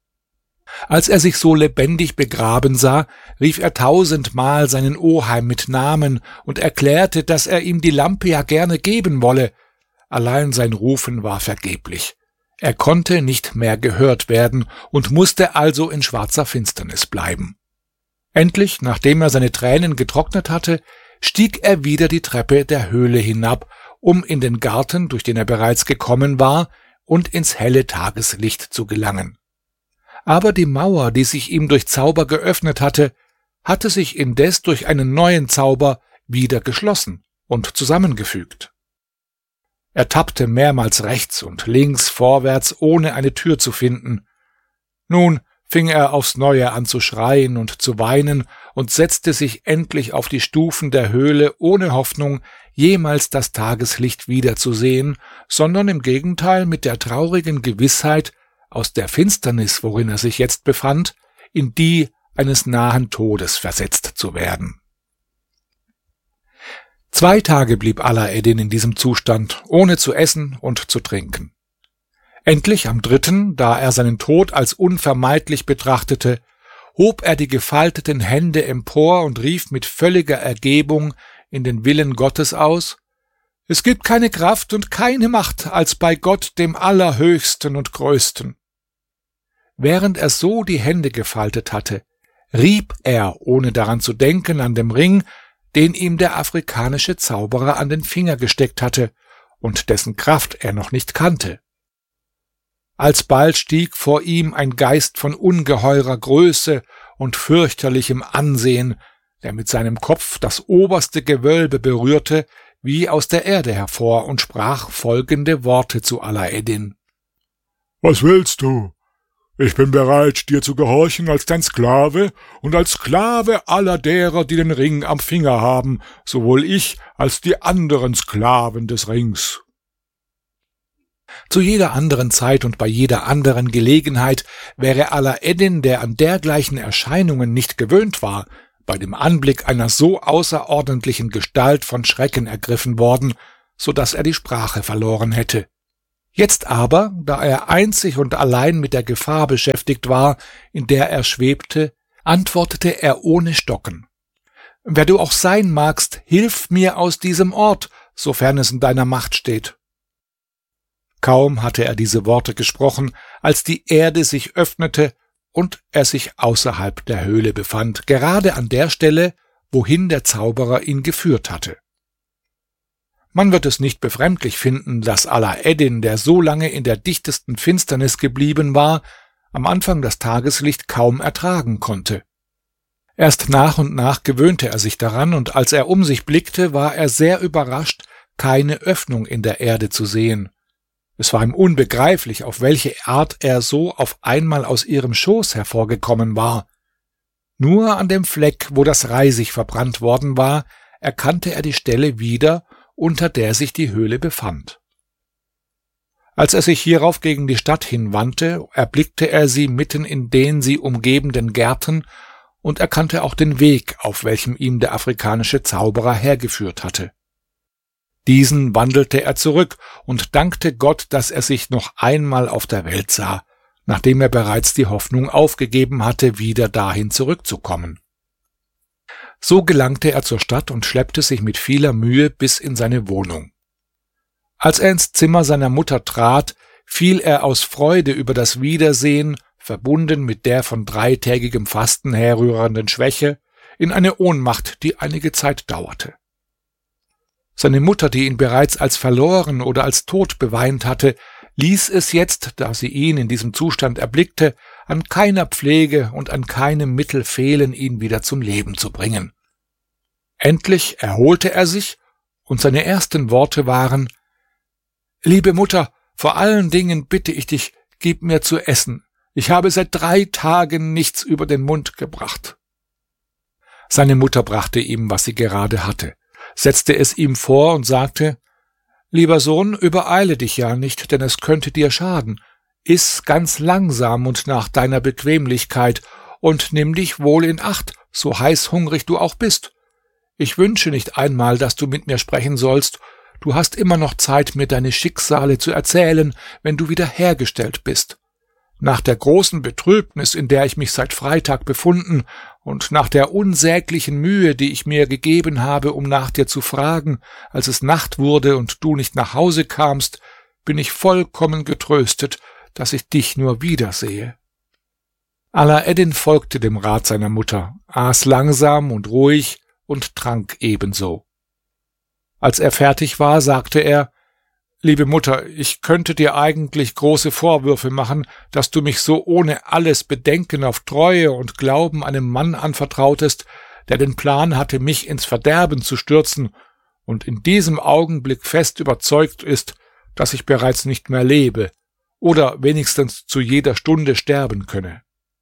Als er sich so lebendig begraben sah, rief er 1000-mal seinen Oheim mit Namen und erklärte, dass er ihm die Lampe ja gerne geben wolle. Allein sein Rufen war vergeblich. Er konnte nicht mehr gehört werden und musste also in schwarzer Finsternis bleiben. Endlich, nachdem er seine Tränen getrocknet hatte, stieg er wieder die Treppe der Höhle hinab, um in den Garten, durch den er bereits gekommen war, und ins helle Tageslicht zu gelangen. Aber die Mauer, die sich ihm durch Zauber geöffnet hatte sich indes durch einen neuen Zauber wieder geschlossen und zusammengefügt. Er tappte mehrmals rechts und links vorwärts, ohne eine Tür zu finden. Nun fing er aufs Neue an zu schreien und zu weinen und setzte sich endlich auf die Stufen der Höhle, ohne Hoffnung, jemals das Tageslicht wiederzusehen, sondern im Gegenteil mit der traurigen Gewissheit, aus der Finsternis, worin er sich jetzt befand, in die eines nahen Todes versetzt zu werden. 2 Tage blieb Alaeddin in diesem Zustand, ohne zu essen und zu trinken. Endlich am 3., da er seinen Tod als unvermeidlich betrachtete, hob er die gefalteten Hände empor und rief mit völliger Ergebung in den Willen Gottes aus: Es gibt keine Kraft und keine Macht als bei Gott, dem Allerhöchsten und Größten. Während er so die Hände gefaltet hatte, rieb er, ohne daran zu denken, an dem Ring, den ihm der afrikanische Zauberer an den Finger gesteckt hatte und dessen Kraft er noch nicht kannte. Alsbald stieg vor ihm ein Geist von ungeheurer Größe und fürchterlichem Ansehen, der mit seinem Kopf das oberste Gewölbe berührte, wie aus der Erde hervor, und sprach folgende Worte zu Alaeddin: Was willst du? Ich bin bereit, dir zu gehorchen als dein Sklave und als Sklave aller derer, die den Ring am Finger haben, sowohl ich als die anderen Sklaven des Rings. Zu jeder anderen Zeit und bei jeder anderen Gelegenheit wäre Alaeddin, der an dergleichen Erscheinungen nicht gewöhnt war, bei dem Anblick einer so außerordentlichen Gestalt von Schrecken ergriffen worden, so dass er die Sprache verloren hätte. Jetzt aber, da er einzig und allein mit der Gefahr beschäftigt war, in der er schwebte, antwortete er ohne Stocken: »Wer du auch sein magst, hilf mir aus diesem Ort, sofern es in deiner Macht steht.« Kaum hatte er diese Worte gesprochen, als die Erde sich öffnete und er sich außerhalb der Höhle befand, gerade an der Stelle, wohin der Zauberer ihn geführt hatte. Man wird es nicht befremdlich finden, dass Alaeddin, der so lange in der dichtesten Finsternis geblieben war, am Anfang das Tageslicht kaum ertragen konnte. Erst nach und nach gewöhnte er sich daran, und als er um sich blickte, war er sehr überrascht, keine Öffnung in der Erde zu sehen. Es war ihm unbegreiflich, auf welche Art er so auf einmal aus ihrem Schoß hervorgekommen war. Nur an dem Fleck, wo das Reisig verbrannt worden war, erkannte er die Stelle wieder, unter der sich die Höhle befand. Als er sich hierauf gegen die Stadt hinwandte, erblickte er sie mitten in den sie umgebenden Gärten und erkannte auch den Weg, auf welchem ihm der afrikanische Zauberer hergeführt hatte. Diesen wandelte er zurück und dankte Gott, dass er sich noch einmal auf der Welt sah, nachdem er bereits die Hoffnung aufgegeben hatte, wieder dahin zurückzukommen. So gelangte er zur Stadt und schleppte sich mit vieler Mühe bis in seine Wohnung. Als er ins Zimmer seiner Mutter trat, fiel er aus Freude über das Wiedersehen, verbunden mit der von 3-tägigem Fasten herrührenden Schwäche, in eine Ohnmacht, die einige Zeit dauerte. Seine Mutter, die ihn bereits als verloren oder als tot beweint hatte, ließ es jetzt, da sie ihn in diesem Zustand erblickte, an keiner Pflege und an keinem Mittel fehlen, ihn wieder zum Leben zu bringen. Endlich erholte er sich, und seine ersten Worte waren: »Liebe Mutter, vor allen Dingen bitte ich dich, gib mir zu essen. Ich habe seit 3 Tagen nichts über den Mund gebracht.« Seine Mutter brachte ihm, was sie gerade hatte, setzte es ihm vor und sagte: »Lieber Sohn, übereile dich ja nicht, denn es könnte dir schaden. Iss ganz langsam und nach deiner Bequemlichkeit und nimm dich wohl in Acht, so heißhungrig du auch bist. Ich wünsche nicht einmal, dass du mit mir sprechen sollst. Du hast immer noch Zeit, mir deine Schicksale zu erzählen, wenn du wieder hergestellt bist. Nach der großen Betrübnis, in der ich mich seit Freitag befunden, und nach der unsäglichen Mühe, die ich mir gegeben habe, um nach dir zu fragen, als es Nacht wurde und du nicht nach Hause kamst, bin ich vollkommen getröstet, dass ich dich nur wiedersehe.« Alaeddin folgte dem Rat seiner Mutter, aß langsam und ruhig und trank ebenso. Als er fertig war, sagte er: »Liebe Mutter, ich könnte dir eigentlich große Vorwürfe machen, dass du mich so ohne alles Bedenken auf Treue und Glauben einem Mann anvertrautest, der den Plan hatte, mich ins Verderben zu stürzen und in diesem Augenblick fest überzeugt ist, dass ich bereits nicht mehr lebe oder wenigstens zu jeder Stunde sterben könne.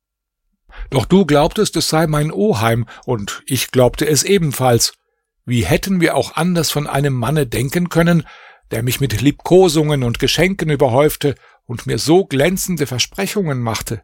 Doch du glaubtest, es sei mein Oheim, und ich glaubte es ebenfalls. Wie hätten wir auch anders von einem Manne denken können, der mich mit Liebkosungen und Geschenken überhäufte und mir so glänzende Versprechungen machte?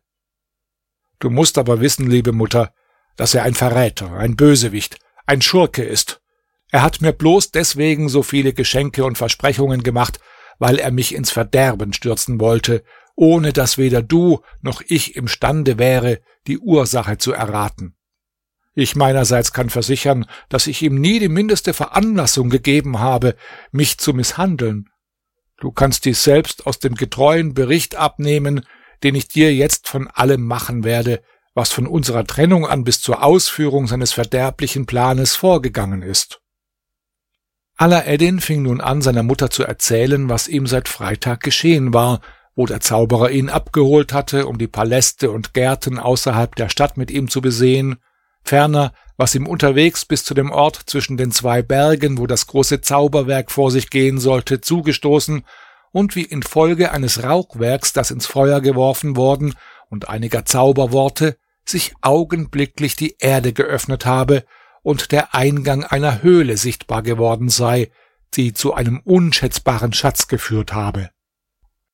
Du musst aber wissen, liebe Mutter, dass er ein Verräter, ein Bösewicht, ein Schurke ist. Er hat mir bloß deswegen so viele Geschenke und Versprechungen gemacht, weil er mich ins Verderben stürzen wollte, ohne dass weder du noch ich imstande wäre, die Ursache zu erraten. Ich meinerseits kann versichern, dass ich ihm nie die mindeste Veranlassung gegeben habe, mich zu misshandeln. Du kannst dies selbst aus dem getreuen Bericht abnehmen, den ich dir jetzt von allem machen werde, was von unserer Trennung an bis zur Ausführung seines verderblichen Planes vorgegangen ist.« Alaeddin fing nun an, seiner Mutter zu erzählen, was ihm seit Freitag geschehen war, wo der Zauberer ihn abgeholt hatte, um die Paläste und Gärten außerhalb der Stadt mit ihm zu besehen, ferner, was ihm unterwegs bis zu dem Ort zwischen den 2 Bergen, wo das große Zauberwerk vor sich gehen sollte, zugestoßen, und wie infolge eines Rauchwerks, das ins Feuer geworfen worden, und einiger Zauberworte, sich augenblicklich die Erde geöffnet habe und der Eingang einer Höhle sichtbar geworden sei, die zu einem unschätzbaren Schatz geführt habe.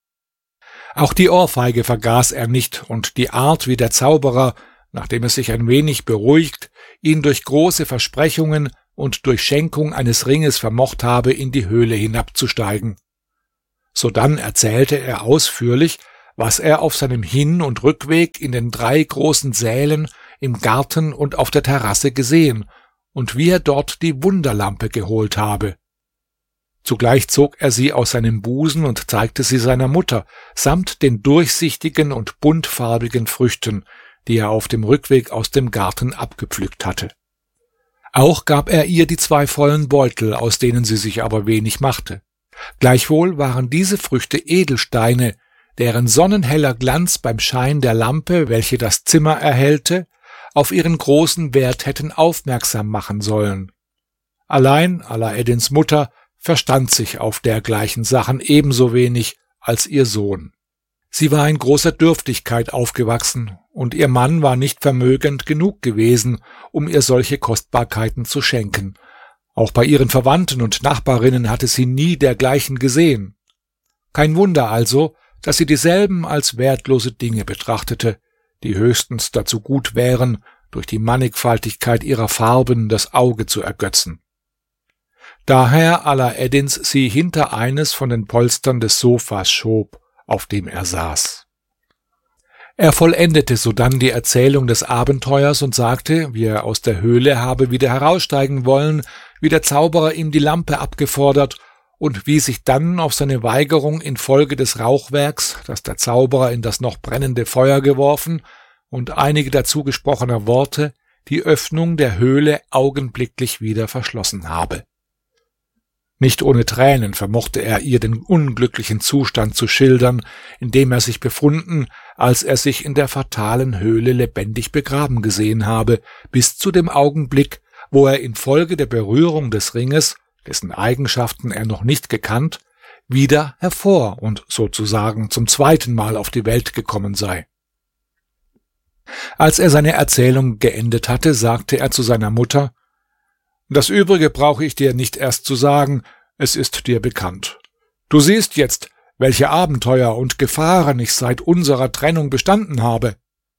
Auch die Ohrfeige vergaß er nicht, und die Art, wie der Zauberer, nachdem er sich ein wenig beruhigt, ihn durch große Versprechungen und durch Schenkung eines Ringes vermocht habe, in die Höhle hinabzusteigen. Sodann erzählte er ausführlich, was er auf seinem Hin- und Rückweg in den 3 großen Sälen, im Garten und auf der Terrasse gesehen und wie er dort die Wunderlampe geholt habe. Zugleich zog er sie aus seinem Busen und zeigte sie seiner Mutter, samt den durchsichtigen und buntfarbigen Früchten, die er auf dem Rückweg aus dem Garten abgepflückt hatte. Auch gab er ihr die 2 vollen Beutel, aus denen sie sich aber wenig machte. Gleichwohl waren diese Früchte Edelsteine, deren sonnenheller Glanz beim Schein der Lampe, welche das Zimmer erhellte, auf ihren großen Wert hätten aufmerksam machen sollen. Allein Alaeddins Mutter verstand sich auf dergleichen Sachen ebenso wenig als ihr Sohn. Sie war in großer Dürftigkeit aufgewachsen, und ihr Mann war nicht vermögend genug gewesen, um ihr solche Kostbarkeiten zu schenken. Auch bei ihren Verwandten und Nachbarinnen hatte sie nie dergleichen gesehen. Kein Wunder also, dass sie dieselben als wertlose Dinge betrachtete, die höchstens dazu gut wären, durch die Mannigfaltigkeit ihrer Farben das Auge zu ergötzen. Daher Alaeddins sie hinter eines von den Polstern des Sofas schob, auf dem er saß. Er vollendete sodann die Erzählung des Abenteuers und sagte, wie er aus der Höhle habe wieder heraussteigen wollen, wie der Zauberer ihm die Lampe abgefordert und wie sich dann auf seine Weigerung infolge des Rauchwerks, das der Zauberer in das noch brennende Feuer geworfen, und einige dazu gesprochener Worte, die Öffnung der Höhle augenblicklich wieder verschlossen habe. Nicht ohne Tränen vermochte er ihr den unglücklichen Zustand zu schildern, in dem er sich befunden, als er sich in der fatalen Höhle lebendig begraben gesehen habe, bis zu dem Augenblick, wo er infolge der Berührung des Ringes, dessen Eigenschaften er noch nicht gekannt, wieder hervor und sozusagen zum 2. Mal auf die Welt gekommen sei. Als er seine Erzählung geendet hatte, sagte er zu seiner Mutter: »Das Übrige brauche ich dir nicht erst zu sagen, es ist dir bekannt. Du siehst jetzt, welche Abenteuer und Gefahren ich seit unserer Trennung bestanden habe.«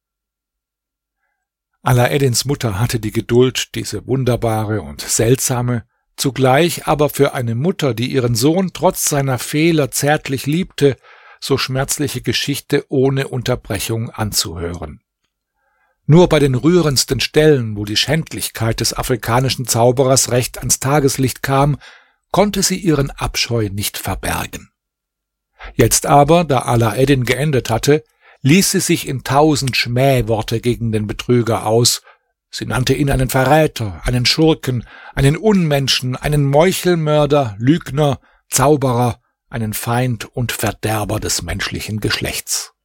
Alaeddins Mutter hatte die Geduld, diese wunderbare und seltsame, zugleich aber für eine Mutter, die ihren Sohn trotz seiner Fehler zärtlich liebte, so schmerzliche Geschichte ohne Unterbrechung anzuhören. Nur bei den rührendsten Stellen, wo die Schändlichkeit des afrikanischen Zauberers recht ans Tageslicht kam, konnte sie ihren Abscheu nicht verbergen. Jetzt aber, da Alaeddin geendet hatte, ließ sie sich in 1000 Schmähworte gegen den Betrüger aus. Sie nannte ihn einen Verräter, einen Schurken, einen Unmenschen, einen Meuchelmörder, Lügner, Zauberer, einen Feind und Verderber des menschlichen Geschlechts.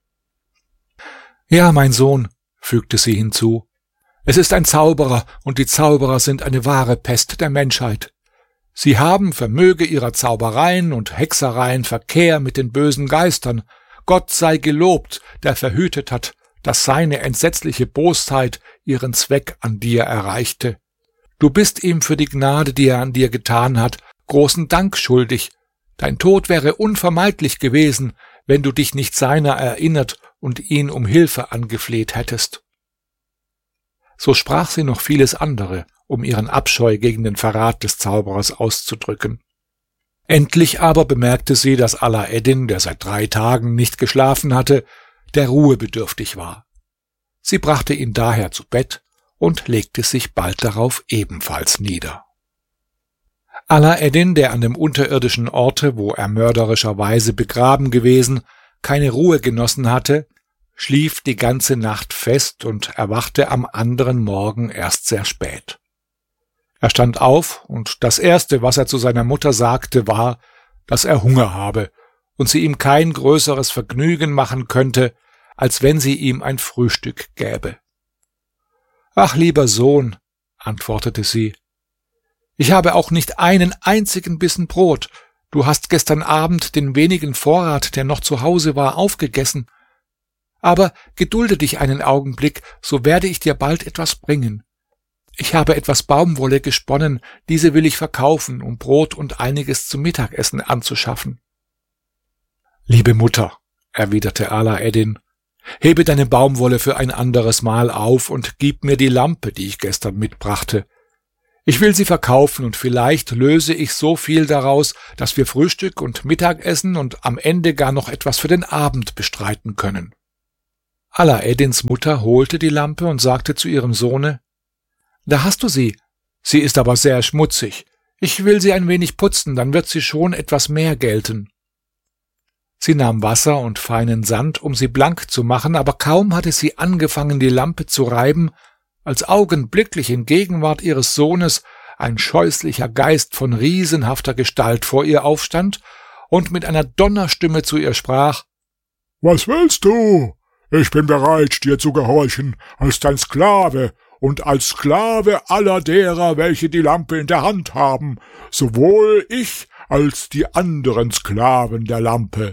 »Ja, mein Sohn«, fügte sie hinzu, »es ist ein Zauberer, und die Zauberer sind eine wahre Pest der Menschheit. Sie haben, vermöge ihrer Zaubereien und Hexereien, Verkehr mit den bösen Geistern. Gott sei gelobt, der verhütet hat, dass seine entsetzliche Bosheit ihren Zweck an dir erreichte. Du bist ihm für die Gnade, die er an dir getan hat, großen Dank schuldig. Dein Tod wäre unvermeidlich gewesen, wenn du dich nicht seiner erinnert und ihn um Hilfe angefleht hättest.« So sprach sie noch vieles andere, um ihren Abscheu gegen den Verrat des Zauberers auszudrücken. Endlich aber bemerkte sie, dass Alaeddin, der seit 3 Tagen nicht geschlafen hatte, der Ruhe bedürftig war. Sie brachte ihn daher zu Bett und legte sich bald darauf ebenfalls nieder. Alaeddin, der an dem unterirdischen Orte, wo er mörderischerweise begraben gewesen, keine Ruhe genossen hatte, schlief die ganze Nacht fest und erwachte am anderen Morgen erst sehr spät. Er stand auf, und das Erste, was er zu seiner Mutter sagte, war, dass er Hunger habe und sie ihm kein größeres Vergnügen machen könnte, als wenn sie ihm ein Frühstück gäbe. »Ach, lieber Sohn«, antwortete sie, »ich habe auch nicht einen einzigen Bissen Brot. Du hast gestern Abend den wenigen Vorrat, der noch zu Hause war, aufgegessen. Aber gedulde dich einen Augenblick, so werde ich dir bald etwas bringen. Ich habe etwas Baumwolle gesponnen, diese will ich verkaufen, um Brot und einiges zum Mittagessen anzuschaffen.« »Liebe Mutter«, erwiderte Alaeddin. »Hebe deine Baumwolle für ein anderes Mal auf und gib mir die Lampe, die ich gestern mitbrachte. Ich will sie verkaufen und vielleicht löse ich so viel daraus, dass wir Frühstück und Mittagessen und am Ende gar noch etwas für den Abend bestreiten können.« Alaeddins Mutter holte die Lampe und sagte zu ihrem Sohne: »Da hast du sie. Sie ist aber sehr schmutzig. Ich will sie ein wenig putzen, dann wird sie schon etwas mehr gelten.« Sie nahm Wasser und feinen Sand, um sie blank zu machen, aber kaum hatte sie angefangen, die Lampe zu reiben, als augenblicklich in Gegenwart ihres Sohnes ein scheußlicher Geist von riesenhafter Gestalt vor ihr aufstand und mit einer Donnerstimme zu ihr sprach: »Was willst du? Ich bin bereit, dir zu gehorchen, als dein Sklave und als Sklave aller derer, welche die Lampe in der Hand haben, sowohl ich als die anderen Sklaven der Lampe.«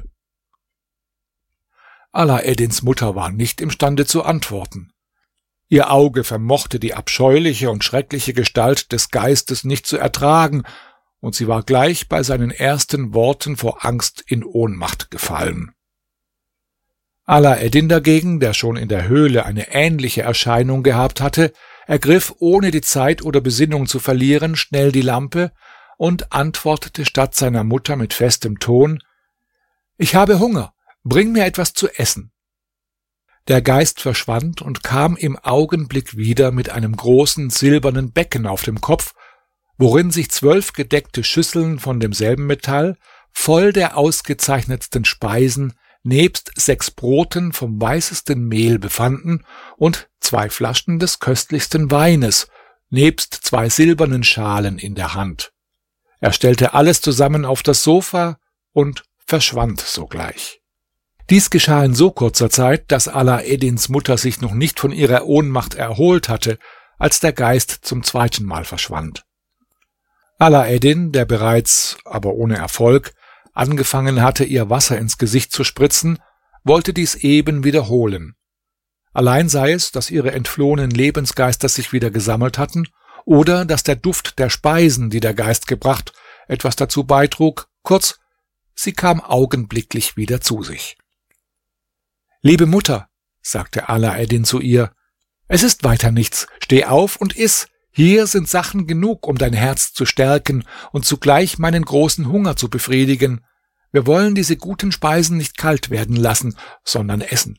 Alaeddins Mutter war nicht imstande zu antworten. Ihr Auge vermochte die abscheuliche und schreckliche Gestalt des Geistes nicht zu ertragen, und sie war gleich bei seinen ersten Worten vor Angst in Ohnmacht gefallen. Alaeddin dagegen, der schon in der Höhle eine ähnliche Erscheinung gehabt hatte, ergriff, ohne die Zeit oder Besinnung zu verlieren, schnell die Lampe und antwortete statt seiner Mutter mit festem Ton: »Ich habe Hunger. Bring mir etwas zu essen.« Der Geist verschwand und kam im Augenblick wieder mit einem großen silbernen Becken auf dem Kopf, worin sich 12 gedeckte Schüsseln von demselben Metall, voll der ausgezeichnetsten Speisen, nebst 6 Broten vom weißesten Mehl befanden und 2 Flaschen des köstlichsten Weines, nebst 2 silbernen Schalen in der Hand. Er stellte alles zusammen auf das Sofa und verschwand sogleich. Dies geschah in so kurzer Zeit, dass Alaeddins Mutter sich noch nicht von ihrer Ohnmacht erholt hatte, als der Geist zum zweiten Mal verschwand. Alaeddin, der bereits, aber ohne Erfolg, angefangen hatte, ihr Wasser ins Gesicht zu spritzen, wollte dies eben wiederholen. Allein sei es, dass ihre entflohenen Lebensgeister sich wieder gesammelt hatten, oder dass der Duft der Speisen, die der Geist gebracht, etwas dazu beitrug, kurz, sie kam augenblicklich wieder zu sich. »Liebe Mutter«, sagte Alaeddin zu ihr, »es ist weiter nichts, steh auf und iss, hier sind Sachen genug, um dein Herz zu stärken und zugleich meinen großen Hunger zu befriedigen. Wir wollen diese guten Speisen nicht kalt werden lassen, sondern essen.«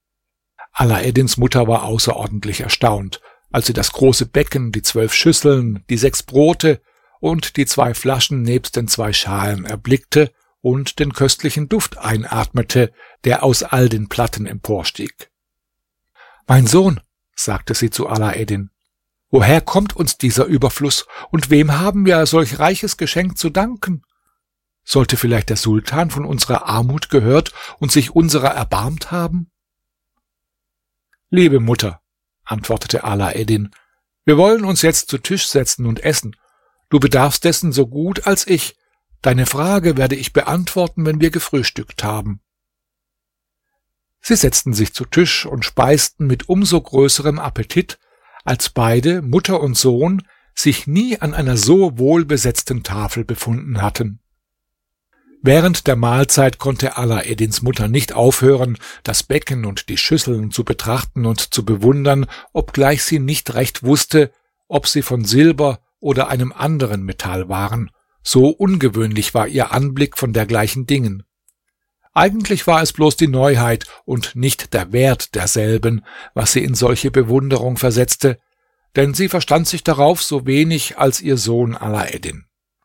Alaeddins Mutter war außerordentlich erstaunt, als sie das große Becken, die 12 Schüsseln, die 6 Brote und die 2 Flaschen nebst den 2 Schalen erblickte und den köstlichen Duft einatmete, der aus all den Platten emporstieg. »Mein Sohn«, sagte sie zu Alaeddin, »woher kommt uns dieser Überfluss, und wem haben wir solch reiches Geschenk zu danken? Sollte vielleicht der Sultan von unserer Armut gehört und sich unserer erbarmt haben?« »Liebe Mutter«, antwortete Alaeddin, »wir wollen uns jetzt zu Tisch setzen und essen. Du bedarfst dessen so gut als ich. Deine Frage werde ich beantworten, wenn wir gefrühstückt haben.« Sie setzten sich zu Tisch und speisten mit umso größerem Appetit, als beide, Mutter und Sohn, sich nie an einer so wohlbesetzten Tafel befunden hatten. Während der Mahlzeit konnte Alaeddins Mutter nicht aufhören, das Becken und die Schüsseln zu betrachten und zu bewundern, obgleich sie nicht recht wusste, ob sie von Silber oder einem anderen Metall waren. So ungewöhnlich war ihr Anblick von dergleichen Dingen. Eigentlich war es bloß die Neuheit und nicht der Wert derselben, was sie in solche Bewunderung versetzte, denn sie verstand sich darauf so wenig als ihr Sohn Alaeddin.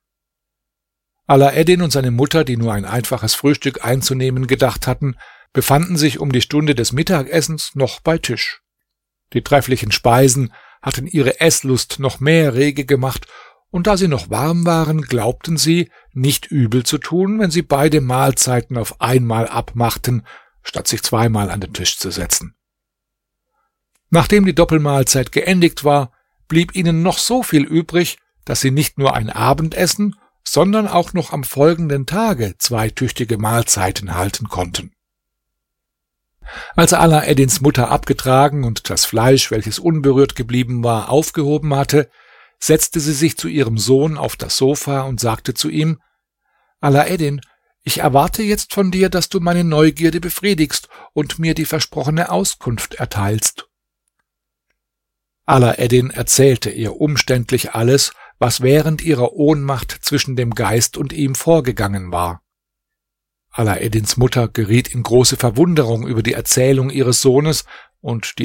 Alaeddin und seine Mutter, die nur ein einfaches Frühstück einzunehmen gedacht hatten, befanden sich um die Stunde des Mittagessens noch bei Tisch. Die trefflichen Speisen hatten ihre Esslust noch mehr rege gemacht, und da sie noch warm waren, glaubten sie, nicht übel zu tun, wenn sie beide Mahlzeiten auf einmal abmachten, statt sich zweimal an den Tisch zu setzen. Nachdem die Doppelmahlzeit geendigt war, blieb ihnen noch so viel übrig, dass sie nicht nur ein Abendessen, sondern auch noch am folgenden Tage 2 tüchtige Mahlzeiten halten konnten. Als Alaeddins Mutter abgetragen und das Fleisch, welches unberührt geblieben war, aufgehoben hatte, setzte sie sich zu ihrem Sohn auf das Sofa und sagte zu ihm: »Alaeddin, Ich erwarte jetzt von dir, dass du meine Neugierde befriedigst und mir die versprochene Auskunft erteilst.« Alaeddin erzählte ihr umständlich alles, was während ihrer Ohnmacht zwischen dem Geist und ihm vorgegangen war. Alaeddins Mutter geriet in große Verwunderung über die Erzählung ihres Sohnes, und die